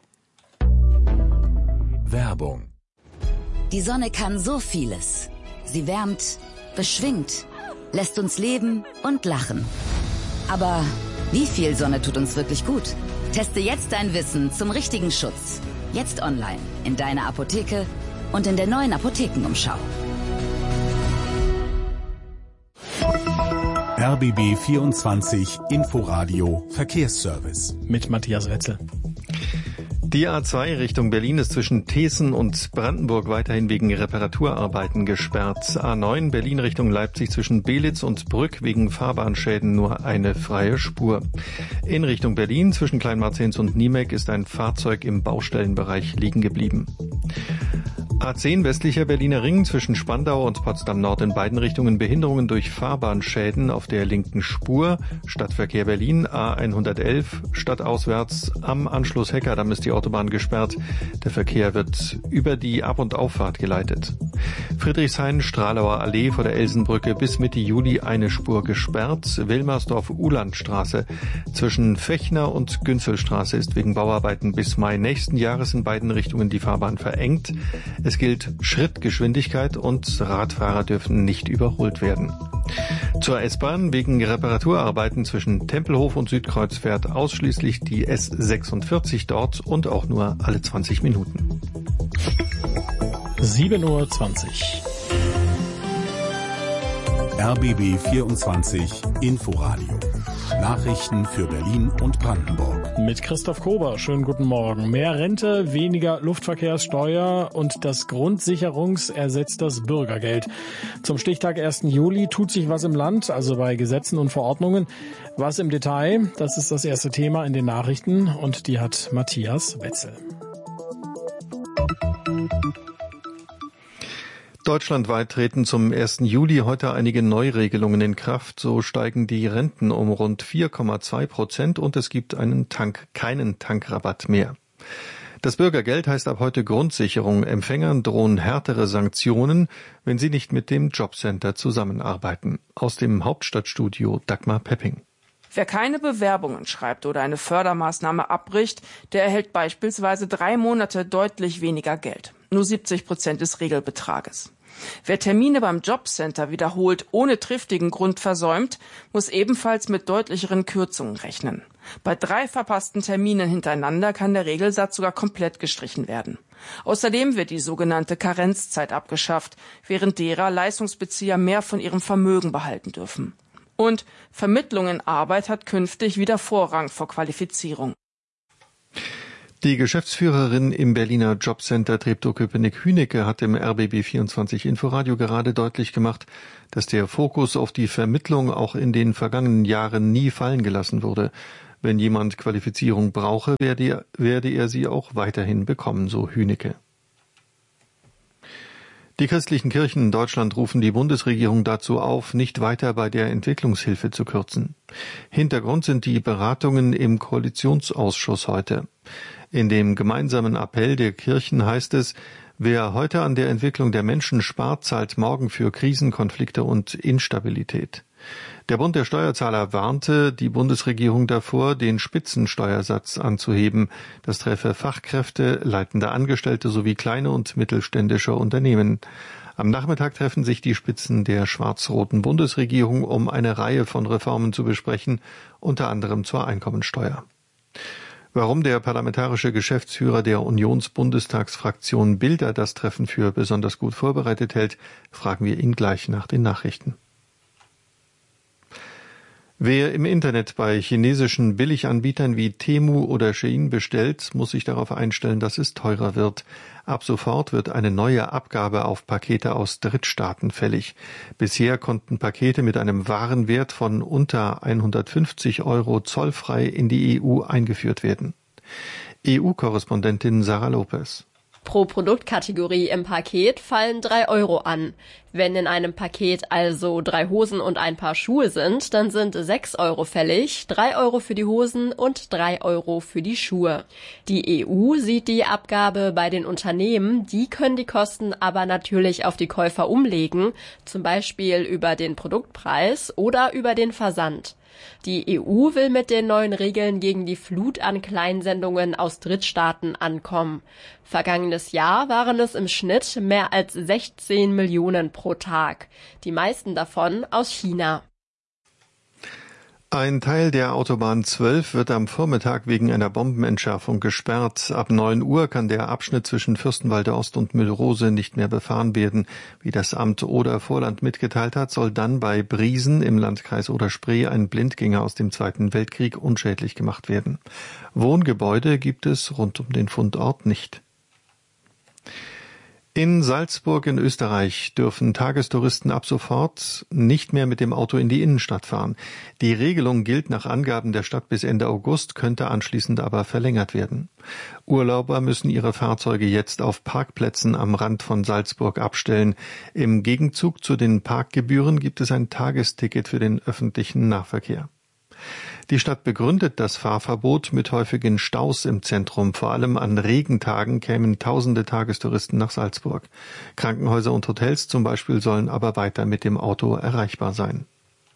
Werbung. Die Sonne kann so vieles. Sie wärmt, beschwingt, lässt uns leben und lachen. Aber wie viel Sonne tut uns wirklich gut? Teste jetzt dein Wissen zum richtigen Schutz. Jetzt online, in deiner Apotheke und in der neuen Apothekenumschau. R B B vierundzwanzig Inforadio Verkehrsservice. Mit Matthias Wetzel. Die A zwei Richtung Berlin ist zwischen Thesen und Brandenburg weiterhin wegen Reparaturarbeiten gesperrt. A neun Berlin Richtung Leipzig zwischen Belitz und Brück wegen Fahrbahnschäden nur eine freie Spur. In Richtung Berlin zwischen Kleinmarzens und Niemek ist ein Fahrzeug im Baustellenbereich liegen geblieben. A zehn westlicher Berliner Ring zwischen Spandau und Potsdam Nord in beiden Richtungen Behinderungen durch Fahrbahnschäden auf der linken Spur. Stadtverkehr Berlin A hundertelf stadtauswärts am Anschluss Heckerdamm ist die Autobahn gesperrt. Der Verkehr wird über die Ab- und Auffahrt geleitet. Friedrichshain Stralauer Allee vor der Elsenbrücke bis Mitte Juli eine Spur gesperrt. Wilmersdorf-Ulandstraße zwischen Fechner und Günzelstraße ist wegen Bauarbeiten bis Mai nächsten Jahres in beiden Richtungen die Fahrbahn verengt. Es gilt Schrittgeschwindigkeit und Radfahrer dürfen nicht überholt werden. Zur S-Bahn wegen Reparaturarbeiten zwischen Tempelhof und Südkreuz fährt ausschließlich die S sechsundvierzig dort und auch nur alle zwanzig Minuten. sieben Uhr zwanzig. R B B vierundzwanzig Inforadio. Nachrichten für Berlin und Brandenburg. Mit Christoph Kober, schönen guten Morgen. Mehr Rente, weniger Luftverkehrssteuer und das Grundsicherungs ersetzt das Bürgergeld. Zum Stichtag ersten Juli tut sich was im Land, also bei Gesetzen und Verordnungen. Was im Detail, das ist das erste Thema in den Nachrichten und die hat Matthias Wetzel. Deutschlandweit treten zum ersten Juli heute einige Neuregelungen in Kraft. So steigen die Renten um rund vier Komma zwei Prozent und es gibt einen Tank, keinen Tankrabatt mehr. Das Bürgergeld heißt ab heute Grundsicherung. Empfängern drohen härtere Sanktionen, wenn sie nicht mit dem Jobcenter zusammenarbeiten. Aus dem Hauptstadtstudio Dagmar Pepping. Wer keine Bewerbungen schreibt oder eine Fördermaßnahme abbricht, der erhält beispielsweise drei Monate deutlich weniger Geld. Nur siebzig Prozent des Regelbetrages. Wer Termine beim Jobcenter wiederholt ohne triftigen Grund versäumt, muss ebenfalls mit deutlicheren Kürzungen rechnen. Bei drei verpassten Terminen hintereinander kann der Regelsatz sogar komplett gestrichen werden. Außerdem wird die sogenannte Karenzzeit abgeschafft, während derer Leistungsbezieher mehr von ihrem Vermögen behalten dürfen. Und Vermittlung in Arbeit hat künftig wieder Vorrang vor Qualifizierung. Die Geschäftsführerin im Berliner Jobcenter Treptow-Köpenick-Hünecke hat im R B B vierundzwanzig Inforadio gerade deutlich gemacht, dass der Fokus auf die Vermittlung auch in den vergangenen Jahren nie fallen gelassen wurde. Wenn jemand Qualifizierung brauche, werde, werde er sie auch weiterhin bekommen, so Hünecke. Die christlichen Kirchen in Deutschland rufen die Bundesregierung dazu auf, nicht weiter bei der Entwicklungshilfe zu kürzen. Hintergrund sind die Beratungen im Koalitionsausschuss heute. In dem gemeinsamen Appell der Kirchen heißt es, wer heute an der Entwicklung der Menschen spart, zahlt morgen für Krisen, Konflikte und Instabilität. Der Bund der Steuerzahler warnte die Bundesregierung davor, den Spitzensteuersatz anzuheben. Das treffe Fachkräfte, leitende Angestellte sowie kleine und mittelständische Unternehmen. Am Nachmittag treffen sich die Spitzen der schwarz-roten Bundesregierung, um eine Reihe von Reformen zu besprechen, unter anderem zur Einkommensteuer. Warum der parlamentarische Geschäftsführer der Unionsbundestagsfraktion Bilder das Treffen für besonders gut vorbereitet hält, fragen wir ihn gleich nach den Nachrichten. Wer im Internet bei chinesischen Billiganbietern wie Temu oder Shein bestellt, muss sich darauf einstellen, dass es teurer wird. Ab sofort wird eine neue Abgabe auf Pakete aus Drittstaaten fällig. Bisher konnten Pakete mit einem Warenwert von unter hundertfünfzig Euro zollfrei in die E U eingeführt werden. E U-Korrespondentin Sarah Lopez. Pro Produktkategorie im Paket fallen drei Euro an. Wenn in einem Paket also drei Hosen und ein Paar Schuhe sind, dann sind sechs Euro fällig, drei Euro für die Hosen und drei Euro für die Schuhe. Die E U sieht die Abgabe bei den Unternehmen, die können die Kosten aber natürlich auf die Käufer umlegen, zum Beispiel über den Produktpreis oder über den Versand. Die E U will mit den neuen Regeln gegen die Flut an Kleinsendungen aus Drittstaaten ankommen. Vergangenes Jahr waren es im Schnitt mehr als sechzehn Millionen pro Tag. Die meisten davon aus China. Ein Teil der Autobahn zwölf wird am Vormittag wegen einer Bombenentschärfung gesperrt. Ab neun Uhr kann der Abschnitt zwischen Fürstenwalde Ost und Müllrose nicht mehr befahren werden. Wie das Amt Oder-Vorland mitgeteilt hat, soll dann bei Briesen im Landkreis Oder-Spree ein Blindgänger aus dem Zweiten Weltkrieg unschädlich gemacht werden. Wohngebäude gibt es rund um den Fundort nicht. In Salzburg in Österreich dürfen Tagestouristen ab sofort nicht mehr mit dem Auto in die Innenstadt fahren. Die Regelung gilt nach Angaben der Stadt bis Ende August, könnte anschließend aber verlängert werden. Urlauber müssen ihre Fahrzeuge jetzt auf Parkplätzen am Rand von Salzburg abstellen. Im Gegenzug zu den Parkgebühren gibt es ein Tagesticket für den öffentlichen Nahverkehr. Die Stadt begründet das Fahrverbot mit häufigen Staus im Zentrum. Vor allem an Regentagen kämen tausende Tagestouristen nach Salzburg. Krankenhäuser und Hotels zum Beispiel sollen aber weiter mit dem Auto erreichbar sein.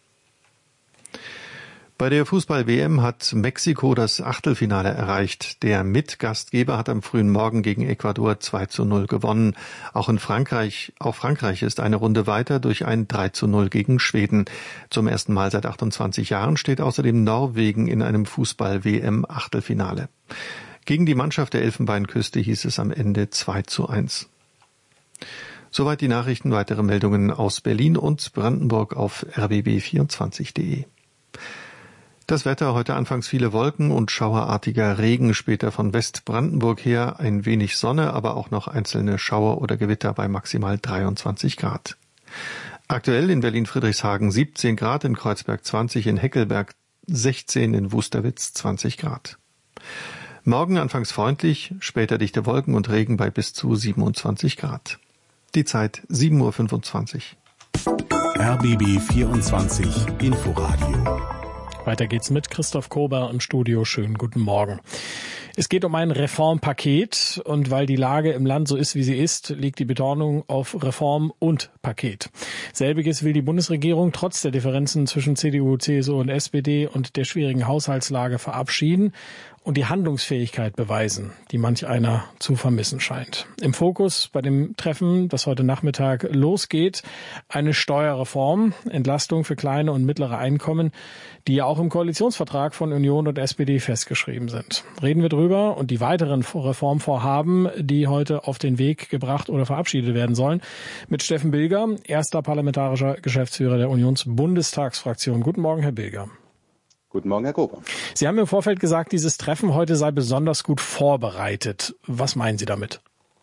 Bei der Fußball-W M hat Mexiko das Achtelfinale erreicht. Der Mitgastgeber hat am frühen Morgen gegen Ecuador zwei zu null gewonnen. Auch in Frankreich, auch Frankreich ist eine Runde weiter durch ein drei zu null gegen Schweden. Zum ersten Mal seit achtundzwanzig Jahren steht außerdem Norwegen in einem Fußball-W M-Achtelfinale. Gegen die Mannschaft der Elfenbeinküste hieß es am Ende zwei zu eins. Soweit die Nachrichten. Weitere Meldungen aus Berlin und Brandenburg auf r b b vierundzwanzig punkt de. Das Wetter, heute anfangs viele Wolken und schauerartiger Regen, später von Westbrandenburg her ein wenig Sonne, aber auch noch einzelne Schauer oder Gewitter bei maximal dreiundzwanzig Grad. Aktuell in Berlin-Friedrichshagen siebzehn Grad, in Kreuzberg zwanzig, in Heckelberg sechzehn, in Wusterwitz zwanzig Grad. Morgen anfangs freundlich, später dichte Wolken und Regen bei bis zu siebenundzwanzig Grad. Die Zeit sieben Uhr fünfundzwanzig. R B B vierundzwanzig Inforadio. Weiter geht's mit Christoph Kober im Studio. Schönen guten Morgen. Es geht um ein Reformpaket und weil die Lage im Land so ist, wie sie ist, liegt die Betonung auf Reform und Paket. Selbiges will die Bundesregierung trotz der Differenzen zwischen C D U, C S U und S P D und der schwierigen Haushaltslage verabschieden und die Handlungsfähigkeit beweisen, die manch einer zu vermissen scheint. Im Fokus bei dem Treffen, das heute Nachmittag losgeht, eine Steuerreform, Entlastung für kleine und mittlere Einkommen, die ja auch im Koalitionsvertrag von Union und S P D festgeschrieben sind. Reden wir drüber und die weiteren Reformvorhaben, die heute auf den Weg gebracht oder verabschiedet werden sollen, mit Steffen Bilger, erster parlamentarischer Geschäftsführer der Unionsbundestagsfraktion. Guten Morgen, Herr Bilger. Guten Morgen, Herr Kober. Sie haben im Vorfeld gesagt, dieses Treffen heute sei besonders gut vorbereitet. Was meinen Sie damit?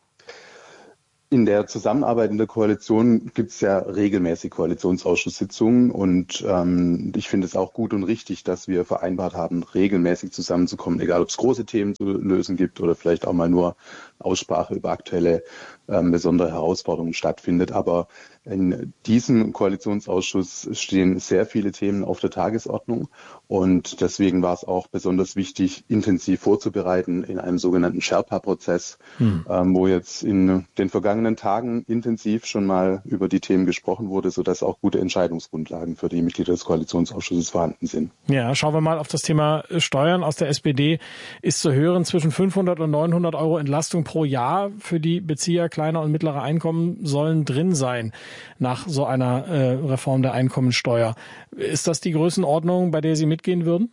In der Zusammenarbeit in der Koalition gibt es ja regelmäßig Koalitionsausschusssitzungen und ähm, ich finde es auch gut und richtig, dass wir vereinbart haben, regelmäßig zusammenzukommen, egal ob es große Themen zu lösen gibt oder vielleicht auch mal nur Aussprache über aktuelle ähm, besondere Herausforderungen stattfindet. Aber in diesem Koalitionsausschuss stehen sehr viele Themen auf der Tagesordnung und deswegen war es auch besonders wichtig, intensiv vorzubereiten in einem sogenannten Sherpa-Prozess, hm. ähm, wo jetzt in den vergangenen Tagen intensiv schon mal über die Themen gesprochen wurde, sodass auch gute Entscheidungsgrundlagen für die Mitglieder des Koalitionsausschusses vorhanden sind. Ja, schauen wir mal auf das Thema Steuern. Aus der S P D ist zu hören, zwischen fünfhundert und neunhundert Euro Entlastung pro Jahr für die Bezieher kleiner und mittlerer Einkommen sollen drin sein nach so einer äh, Reform der Einkommensteuer. Ist das die Größenordnung, bei der Sie mitgehen würden?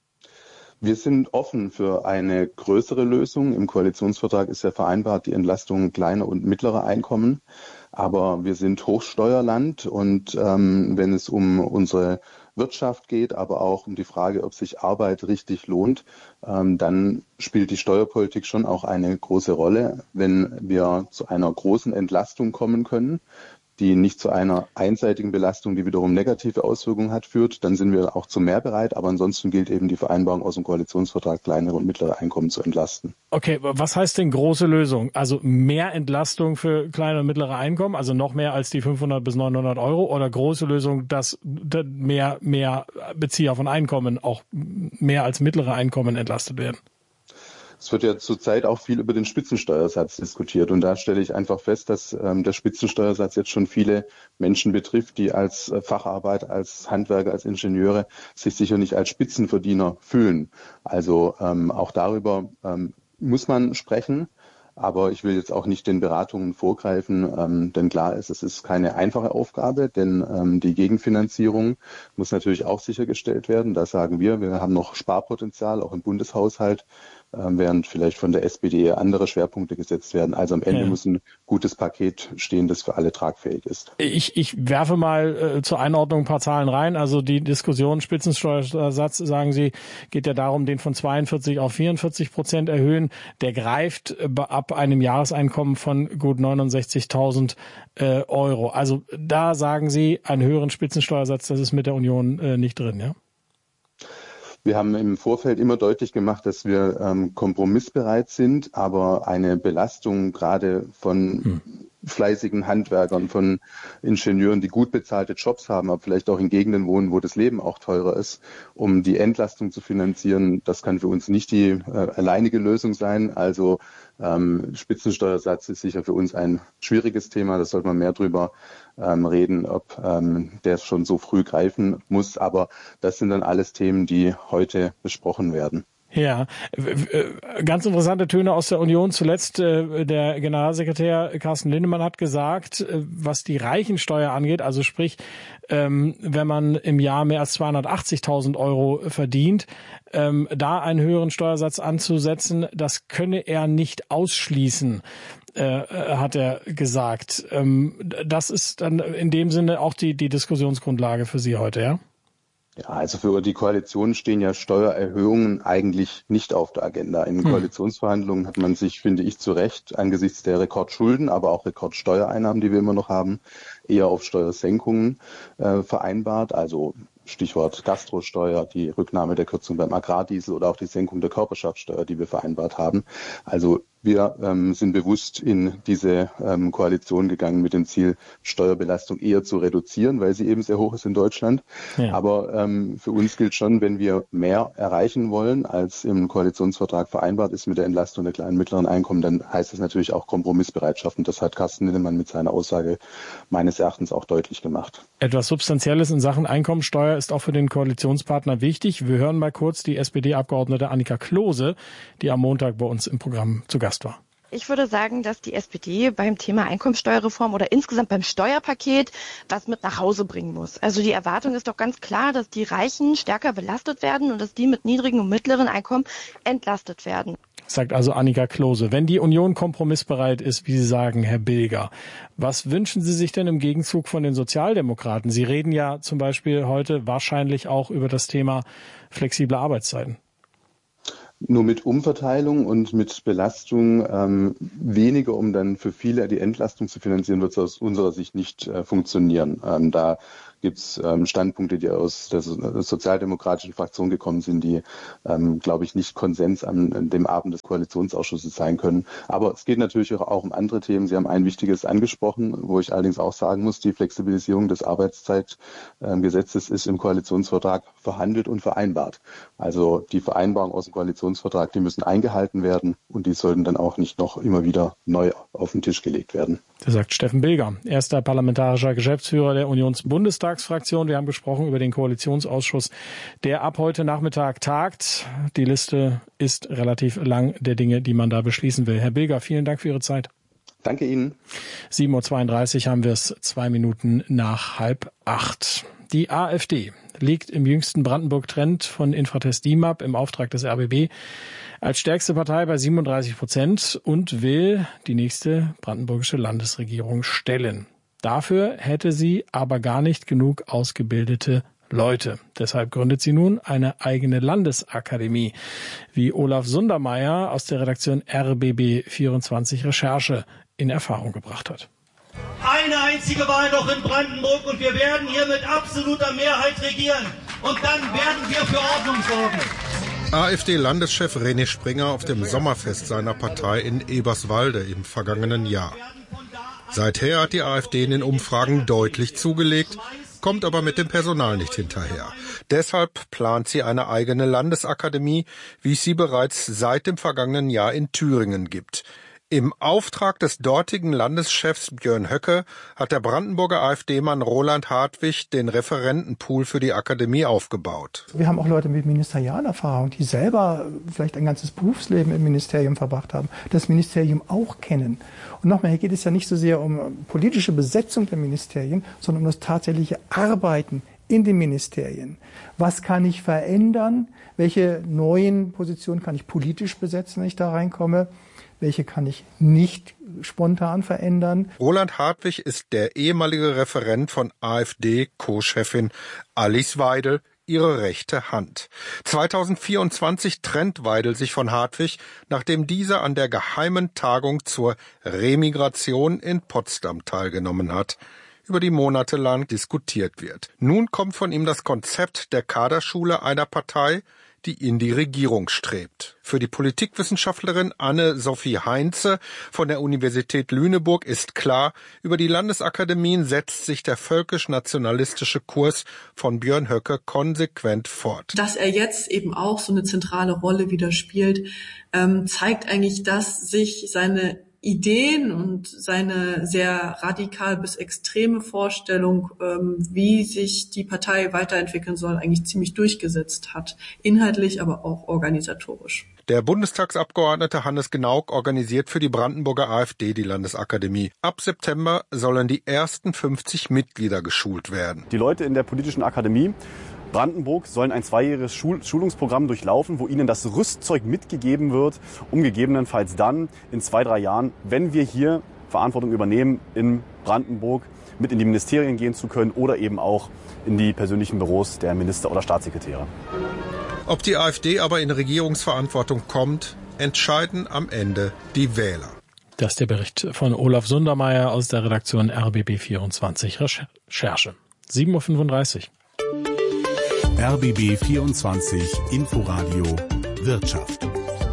Wir sind offen für eine größere Lösung. Im Koalitionsvertrag ist ja vereinbart die Entlastung kleiner und mittlerer Einkommen. Aber wir sind Hochsteuerland und ähm, wenn es um unsere Wirtschaft geht, aber auch um die Frage, ob sich Arbeit richtig lohnt, ähm, dann spielt die Steuerpolitik schon auch eine große Rolle. Wenn wir zu einer großen Entlastung kommen können, die nicht zu einer einseitigen Belastung, die wiederum negative Auswirkungen hat, führt, dann sind wir auch zu mehr bereit. Aber ansonsten gilt eben die Vereinbarung aus dem Koalitionsvertrag, kleinere und mittlere Einkommen zu entlasten. Okay, was heißt denn große Lösung? Also mehr Entlastung für kleine und mittlere Einkommen, also noch mehr als die fünfhundert bis neunhundert Euro, oder große Lösung, dass mehr, mehr Bezieher von Einkommen auch mehr als mittlere Einkommen entlastet werden? Es wird ja zurzeit auch viel über den Spitzensteuersatz diskutiert und da stelle ich einfach fest, dass ähm, der Spitzensteuersatz jetzt schon viele Menschen betrifft, die als äh, Facharbeit, als Handwerker, als Ingenieure sich sicher nicht als Spitzenverdiener fühlen. Also ähm, auch darüber ähm, muss man sprechen. Aber ich will jetzt auch nicht den Beratungen vorgreifen, ähm, denn klar ist, es ist keine einfache Aufgabe, denn ähm, die Gegenfinanzierung muss natürlich auch sichergestellt werden. Da sagen wir, wir haben noch Sparpotenzial, auch im Bundeshaushalt, äh, während vielleicht von der S P D andere Schwerpunkte gesetzt werden. Also am Ende ja. muss ein gutes Paket stehen, das für alle tragfähig ist. Ich, ich werfe mal äh, zur Einordnung ein paar Zahlen rein. Also die Diskussion Spitzensteuersatz, sagen Sie, geht ja darum, den von zweiundvierzig auf vierundvierzig Prozent erhöhen. Der greift äh, ab einem Jahreseinkommen von gut neunundsechzigtausend äh, Euro. Also da sagen Sie, einen höheren Spitzensteuersatz, das ist mit der Union äh, nicht drin, ja? Wir haben im Vorfeld immer deutlich gemacht, dass wir ähm, kompromissbereit sind, aber eine Belastung gerade von hm. fleißigen Handwerkern, von Ingenieuren, die gut bezahlte Jobs haben, aber vielleicht auch in Gegenden wohnen, wo das Leben auch teurer ist, um die Entlastung zu finanzieren, das kann für uns nicht die äh, alleinige Lösung sein. Also ähm, Spitzensteuersatz ist sicher für uns ein schwieriges Thema, da sollte man mehr drüber ähm, reden, ob ähm, der schon so früh greifen muss. Aber das sind dann alles Themen, die heute besprochen werden. Ja, ganz interessante Töne aus der Union. Zuletzt äh, der Generalsekretär Carsten Linnemann hat gesagt, äh, was die Reichensteuer angeht, also sprich, ähm, wenn man im Jahr mehr als zweihundertachtzigtausend Euro verdient, ähm, da einen höheren Steuersatz anzusetzen, das könne er nicht ausschließen, äh, hat er gesagt. Ähm, das ist dann in dem Sinne auch die, die Diskussionsgrundlage für Sie heute, ja? Ja, also für die Koalition stehen ja Steuererhöhungen eigentlich nicht auf der Agenda. In hm. Koalitionsverhandlungen hat man sich, finde ich, zu Recht angesichts der Rekordschulden, aber auch Rekordsteuereinnahmen, die wir immer noch haben, eher auf Steuersenkungen äh, vereinbart. Also Stichwort Gastrosteuer, die Rücknahme der Kürzung beim Agrardiesel oder auch die Senkung der Körperschaftsteuer, die wir vereinbart haben. Also Wir ähm, sind bewusst in diese ähm, Koalition gegangen mit dem Ziel, Steuerbelastung eher zu reduzieren, weil sie eben sehr hoch ist in Deutschland. Ja. Aber ähm, für uns gilt schon, wenn wir mehr erreichen wollen, als im Koalitionsvertrag vereinbart ist mit der Entlastung der kleinen und mittleren Einkommen, dann heißt das natürlich auch Kompromissbereitschaft. Und das hat Carsten Linnemann mit seiner Aussage meines Erachtens auch deutlich gemacht. Etwas Substanzielles in Sachen Einkommensteuer ist auch für den Koalitionspartner wichtig. Wir hören mal kurz die S P D-Abgeordnete Annika Klose, die am Montag bei uns im Programm zu Gast war. Ich würde sagen, dass die S P D beim Thema Einkommensteuerreform oder insgesamt beim Steuerpaket was mit nach Hause bringen muss. Also die Erwartung ist doch ganz klar, dass die Reichen stärker belastet werden und dass die mit niedrigen und mittleren Einkommen entlastet werden. Sagt also Annika Klose. Wenn die Union kompromissbereit ist, wie Sie sagen, Herr Bilger, was wünschen Sie sich denn im Gegenzug von den Sozialdemokraten? Sie reden ja zum Beispiel heute wahrscheinlich auch über das Thema flexible Arbeitszeiten. Nur mit Umverteilung und mit Belastung ähm, weniger, um dann für viele die Entlastung zu finanzieren, wird es aus unserer Sicht nicht äh, funktionieren. Ähm, da gibt es ähm, Standpunkte, die aus der, so der sozialdemokratischen Fraktion gekommen sind, die, ähm, glaube ich, nicht Konsens an, an dem Abend des Koalitionsausschusses sein können. Aber es geht natürlich auch um andere Themen. Sie haben ein wichtiges angesprochen, wo ich allerdings auch sagen muss, die Flexibilisierung des Arbeitszeitgesetzes ähm, ist im Koalitionsvertrag verhandelt und vereinbart. Also die Vereinbarungen aus dem Koalitionsvertrag, die müssen eingehalten werden und die sollten dann auch nicht noch immer wieder neu auf den Tisch gelegt werden. Das sagt Steffen Bilger, erster parlamentarischer Geschäftsführer der Unionsbundestagsfraktion. Wir haben gesprochen über den Koalitionsausschuss, der ab heute Nachmittag tagt. Die Liste ist relativ lang der Dinge, die man da beschließen will. Herr Bilger, vielen Dank für Ihre Zeit. Danke Ihnen. sieben Uhr zweiunddreißig haben wir es, zwei Minuten nach halb acht. Die AfD liegt im jüngsten Brandenburg-Trend von Infratest D I M A P im Auftrag des R B B als stärkste Partei bei siebenunddreißig Prozent und will die nächste brandenburgische Landesregierung stellen. Dafür hätte sie aber gar nicht genug ausgebildete Leute. Deshalb gründet sie nun eine eigene Landesakademie, wie Olaf Sundermeier aus der Redaktion R B B vierundzwanzig Recherche in Erfahrung gebracht hat. Eine einzige Wahl noch in Brandenburg und wir werden hier mit absoluter Mehrheit regieren. Und dann werden wir für Ordnung sorgen. AfD-Landeschef René Springer auf dem Sommerfest seiner Partei in Eberswalde im vergangenen Jahr. Seither hat die AfD in den Umfragen deutlich zugelegt, kommt aber mit dem Personal nicht hinterher. Deshalb plant sie eine eigene Landesakademie, wie es sie bereits seit dem vergangenen Jahr in Thüringen gibt. Im Auftrag des dortigen Landeschefs Björn Höcke hat der Brandenburger AfD-Mann Roland Hartwig den Referentenpool für die Akademie aufgebaut. Wir haben auch Leute mit Ministerialerfahrung, die selber vielleicht ein ganzes Berufsleben im Ministerium verbracht haben, das Ministerium auch kennen. Und nochmal, hier geht es ja nicht so sehr um politische Besetzung der Ministerien, sondern um das tatsächliche Arbeiten in den Ministerien. Was kann ich verändern? Welche neuen Positionen kann ich politisch besetzen, wenn ich da reinkomme? Welche kann ich nicht spontan verändern? Roland Hartwig ist der ehemalige Referent von AfD-Co-Chefin Alice Weidel, ihre rechte Hand. zweitausendvierundzwanzig trennt Weidel sich von Hartwig, nachdem dieser an der geheimen Tagung zur Remigration in Potsdam teilgenommen hat, über die monatelang diskutiert wird. Nun kommt von ihm das Konzept der Kaderschule einer Partei, die in die Regierung strebt. Für die Politikwissenschaftlerin Anne-Sophie Heinze von der Universität Lüneburg ist klar, über die Landesakademien setzt sich der völkisch-nationalistische Kurs von Björn Höcke konsequent fort. Dass er jetzt eben auch so eine zentrale Rolle wieder spielt, ähm, zeigt eigentlich, dass sich seine Ideen und seine sehr radikal bis extreme Vorstellung, ähm, wie sich die Partei weiterentwickeln soll, eigentlich ziemlich durchgesetzt hat. Inhaltlich, aber auch organisatorisch. Der Bundestagsabgeordnete Hannes Genauk organisiert für die Brandenburger AfD die Landesakademie. Ab September sollen die ersten fünfzig Mitglieder geschult werden. Die Leute in der politischen Akademie Brandenburg sollen ein zweijähriges Schul- Schulungsprogramm durchlaufen, wo ihnen das Rüstzeug mitgegeben wird, um gegebenenfalls dann in zwei, drei Jahren, wenn wir hier Verantwortung übernehmen, in Brandenburg mit in die Ministerien gehen zu können oder eben auch in die persönlichen Büros der Minister oder Staatssekretäre. Ob die AfD aber in Regierungsverantwortung kommt, entscheiden am Ende die Wähler. Das ist der Bericht von Olaf Sundermeier aus der Redaktion R B B vierundzwanzig Recherche. sieben Uhr fünfunddreißig. R B B vierundzwanzig Inforadio Wirtschaft.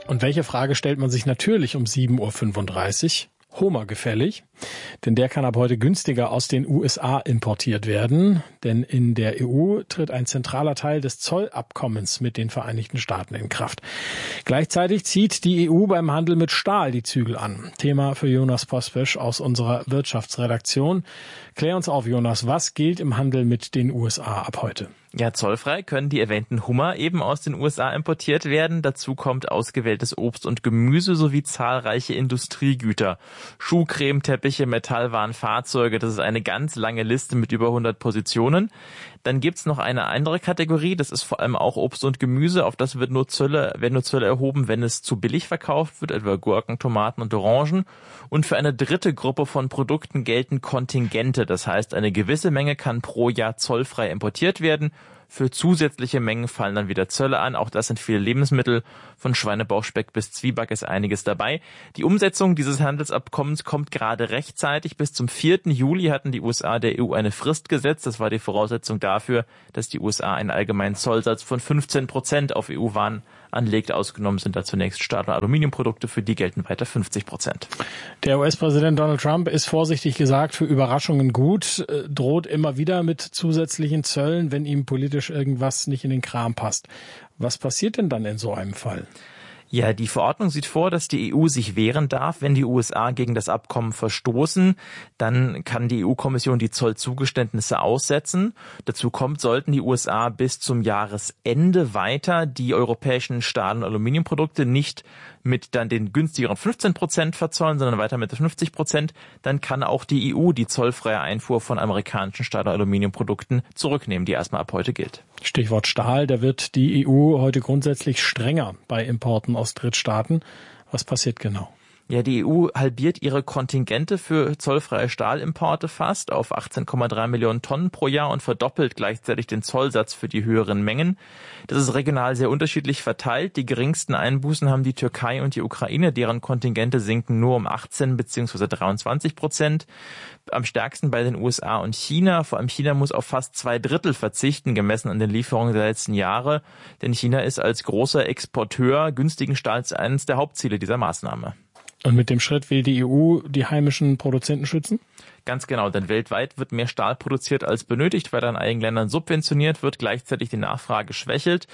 Und welche Frage stellt man sich natürlich um sieben Uhr fünfunddreißig? Homer gefällig, denn der kann ab heute günstiger aus den U S A importiert werden, denn in der E U tritt ein zentraler Teil des Zollabkommens mit den Vereinigten Staaten in Kraft. Gleichzeitig zieht die E U beim Handel mit Stahl die Zügel an. Thema für Jonas Pospesch aus unserer Wirtschaftsredaktion. Klär uns auf, Jonas, was gilt im Handel mit den U S A ab heute? Ja, zollfrei können die erwähnten Hummer eben aus den U S A importiert werden. Dazu kommt ausgewähltes Obst und Gemüse sowie zahlreiche Industriegüter. Schuhcreme, Teppiche, Metallwaren, Fahrzeuge. Das ist eine ganz lange Liste mit über hundert Positionen. Dann gibt's noch eine andere Kategorie. Das ist vor allem auch Obst und Gemüse. Auf das wird nur Zölle, werden nur Zölle erhoben, wenn es zu billig verkauft wird, etwa Gurken, Tomaten und Orangen. Und für eine dritte Gruppe von Produkten gelten Kontingente. Das heißt, eine gewisse Menge kann pro Jahr zollfrei importiert werden. Für zusätzliche Mengen fallen dann wieder Zölle an. Auch das sind viele Lebensmittel. Von Schweinebauchspeck bis Zwieback ist einiges dabei. Die Umsetzung dieses Handelsabkommens kommt gerade rechtzeitig. Bis zum vierten Juli hatten die U S A der E U eine Frist gesetzt. Das war die Voraussetzung dafür, dass die U S A einen allgemeinen Zollsatz von fünfzehn Prozent auf E U-Waren anlegt. Ausgenommen sind da zunächst Stahl- und Aluminiumprodukte. Für die gelten weiter fünfzig Prozent. Der U S-Präsident Donald Trump ist vorsichtig gesagt für Überraschungen gut, droht immer wieder mit zusätzlichen Zöllen, wenn ihm politisch irgendwas nicht in den Kram passt. Was passiert denn dann in so einem Fall? Ja, die Verordnung sieht vor, dass die E U sich wehren darf, wenn die U S A gegen das Abkommen verstoßen. Dann kann die E U-Kommission die Zollzugeständnisse aussetzen. Dazu kommt, sollten die U S A bis zum Jahresende weiter die europäischen Stahl- und Aluminiumprodukte nicht mit dann den günstigeren fünfzehn Prozent verzollen, sondern weiter mit fünfzig Prozent, dann kann auch die E U die zollfreie Einfuhr von amerikanischen Stahl- und Aluminiumprodukten zurücknehmen, die erstmal ab heute gilt. Stichwort Stahl, da wird die E U heute grundsätzlich strenger bei Importen aus Drittstaaten. Was passiert genau? Ja, die E U halbiert ihre Kontingente für zollfreie Stahlimporte fast auf achtzehn Komma drei Millionen Tonnen pro Jahr und verdoppelt gleichzeitig den Zollsatz für die höheren Mengen. Das ist regional sehr unterschiedlich verteilt. Die geringsten Einbußen haben die Türkei und die Ukraine, deren Kontingente sinken nur um achtzehn bzw. dreiundzwanzig Prozent. Am stärksten bei den U S A und China. Vor allem China muss auf fast zwei Drittel verzichten, gemessen an den Lieferungen der letzten Jahre. Denn China ist als großer Exporteur günstigen Stahls eines der Hauptziele dieser Maßnahme. Und mit dem Schritt will die E U die heimischen Produzenten schützen? Ganz genau, denn weltweit wird mehr Stahl produziert als benötigt, weil er in einigen Ländern subventioniert wird, gleichzeitig die Nachfrage schwächelt.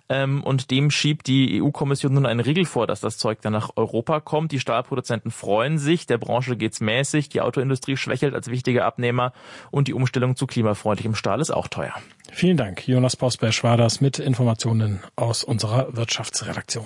Und dem schiebt die E U-Kommission nun einen Riegel vor, dass das Zeug dann nach Europa kommt. Die Stahlproduzenten freuen sich, der Branche geht's mäßig, die Autoindustrie schwächelt als wichtiger Abnehmer und die Umstellung zu klimafreundlichem Stahl ist auch teuer. Vielen Dank. Jonas Pospesch war das mit Informationen aus unserer Wirtschaftsredaktion.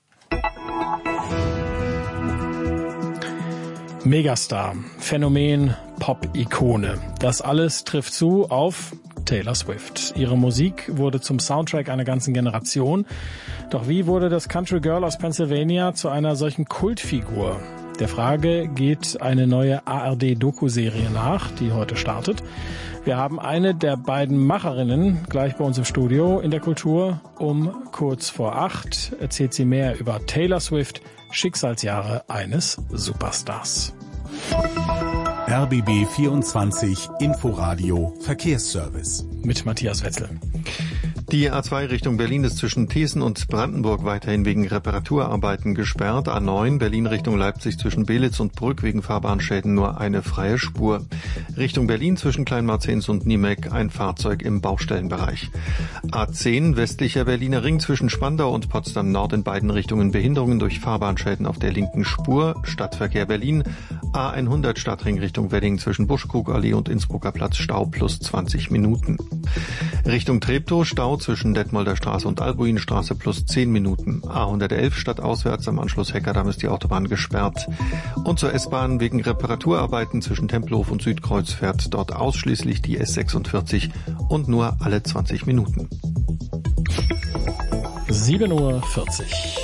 Megastar, Phänomen, Pop-Ikone. Das alles trifft zu auf Taylor Swift. Ihre Musik wurde zum Soundtrack einer ganzen Generation. Doch wie wurde das Country Girl aus Pennsylvania zu einer solchen Kultfigur? Der Frage geht eine neue A R D-Doku-Serie nach, die heute startet. Wir haben eine der beiden Macherinnen gleich bei uns im Studio in der Kultur. Um kurz vor acht erzählt sie mehr über Taylor Swift, Schicksalsjahre eines Superstars. R B B vierundzwanzig Inforadio Verkehrsservice mit Matthias Wetzel. Die A zwei Richtung Berlin ist zwischen Thesen und Brandenburg weiterhin wegen Reparaturarbeiten gesperrt. A neun Berlin Richtung Leipzig zwischen Belitz und Brück wegen Fahrbahnschäden nur eine freie Spur. Richtung Berlin zwischen Kleinmarzens und Niemek ein Fahrzeug im Baustellenbereich. A zehn westlicher Berliner Ring zwischen Spandau und Potsdam Nord in beiden Richtungen Behinderungen durch Fahrbahnschäden auf der linken Spur. Stadtverkehr Berlin. A hundert Stadtring Richtung Wedding zwischen Buschkrugallee und Innsbrucker Platz Stau plus zwanzig Minuten. Richtung Treptow Stau zwischen Detmolder Straße und Albuinstraße plus zehn Minuten. A hundertelf stadtauswärts am Anschluss Heckerdamm ist die Autobahn gesperrt. Und zur S-Bahn wegen Reparaturarbeiten zwischen Tempelhof und Südkreuz fährt dort ausschließlich die S sechsundvierzig und nur alle zwanzig Minuten. sieben Uhr vierzig.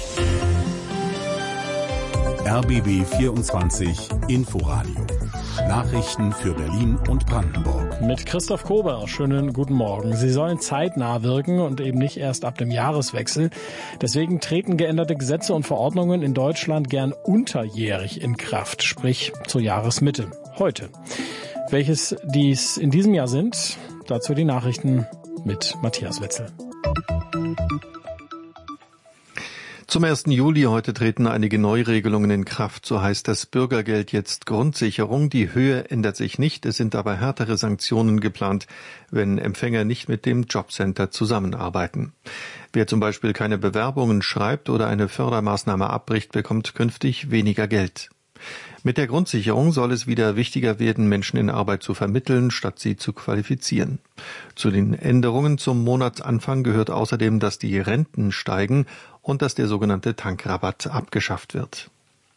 R B B vierundzwanzig Inforadio. Nachrichten für Berlin und Brandenburg. Mit Christoph Kober, schönen guten Morgen. Sie sollen zeitnah wirken und eben nicht erst ab dem Jahreswechsel. Deswegen treten geänderte Gesetze und Verordnungen in Deutschland gern unterjährig in Kraft, sprich zur Jahresmitte, heute. Welches dies in diesem Jahr sind, dazu die Nachrichten mit Matthias Wetzel. Zum ersten Juli heute treten einige Neuregelungen in Kraft. So heißt das Bürgergeld jetzt Grundsicherung. Die Höhe ändert sich nicht. Es sind aber härtere Sanktionen geplant, wenn Empfänger nicht mit dem Jobcenter zusammenarbeiten. Wer zum Beispiel keine Bewerbungen schreibt oder eine Fördermaßnahme abbricht, bekommt künftig weniger Geld. Mit der Grundsicherung soll es wieder wichtiger werden, Menschen in Arbeit zu vermitteln, statt sie zu qualifizieren. Zu den Änderungen zum Monatsanfang gehört außerdem, dass die Renten steigen und dass der sogenannte Tankrabatt abgeschafft wird.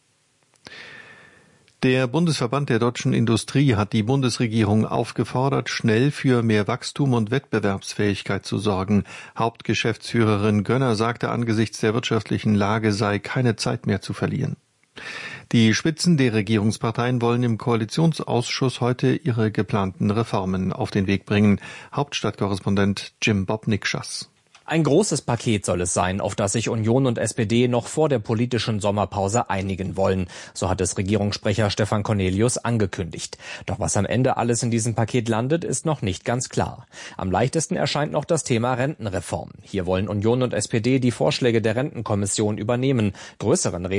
Der Bundesverband der deutschen Industrie hat die Bundesregierung aufgefordert, schnell für mehr Wachstum und Wettbewerbsfähigkeit zu sorgen. Hauptgeschäftsführerin Gönner sagte, angesichts der wirtschaftlichen Lage sei keine Zeit mehr zu verlieren. Die Spitzen der Regierungsparteien wollen im Koalitionsausschuss heute ihre geplanten Reformen auf den Weg bringen. Hauptstadtkorrespondent Jim Bob Nikschas. Ein großes Paket soll es sein, auf das sich Union und S P D noch vor der politischen Sommerpause einigen wollen. So hat es Regierungssprecher Stefan Cornelius angekündigt. Doch was am Ende alles in diesem Paket landet, ist noch nicht ganz klar. Am leichtesten erscheint noch das Thema Rentenreform. Hier wollen Union und S P D die Vorschläge der Rentenkommission übernehmen. Größeren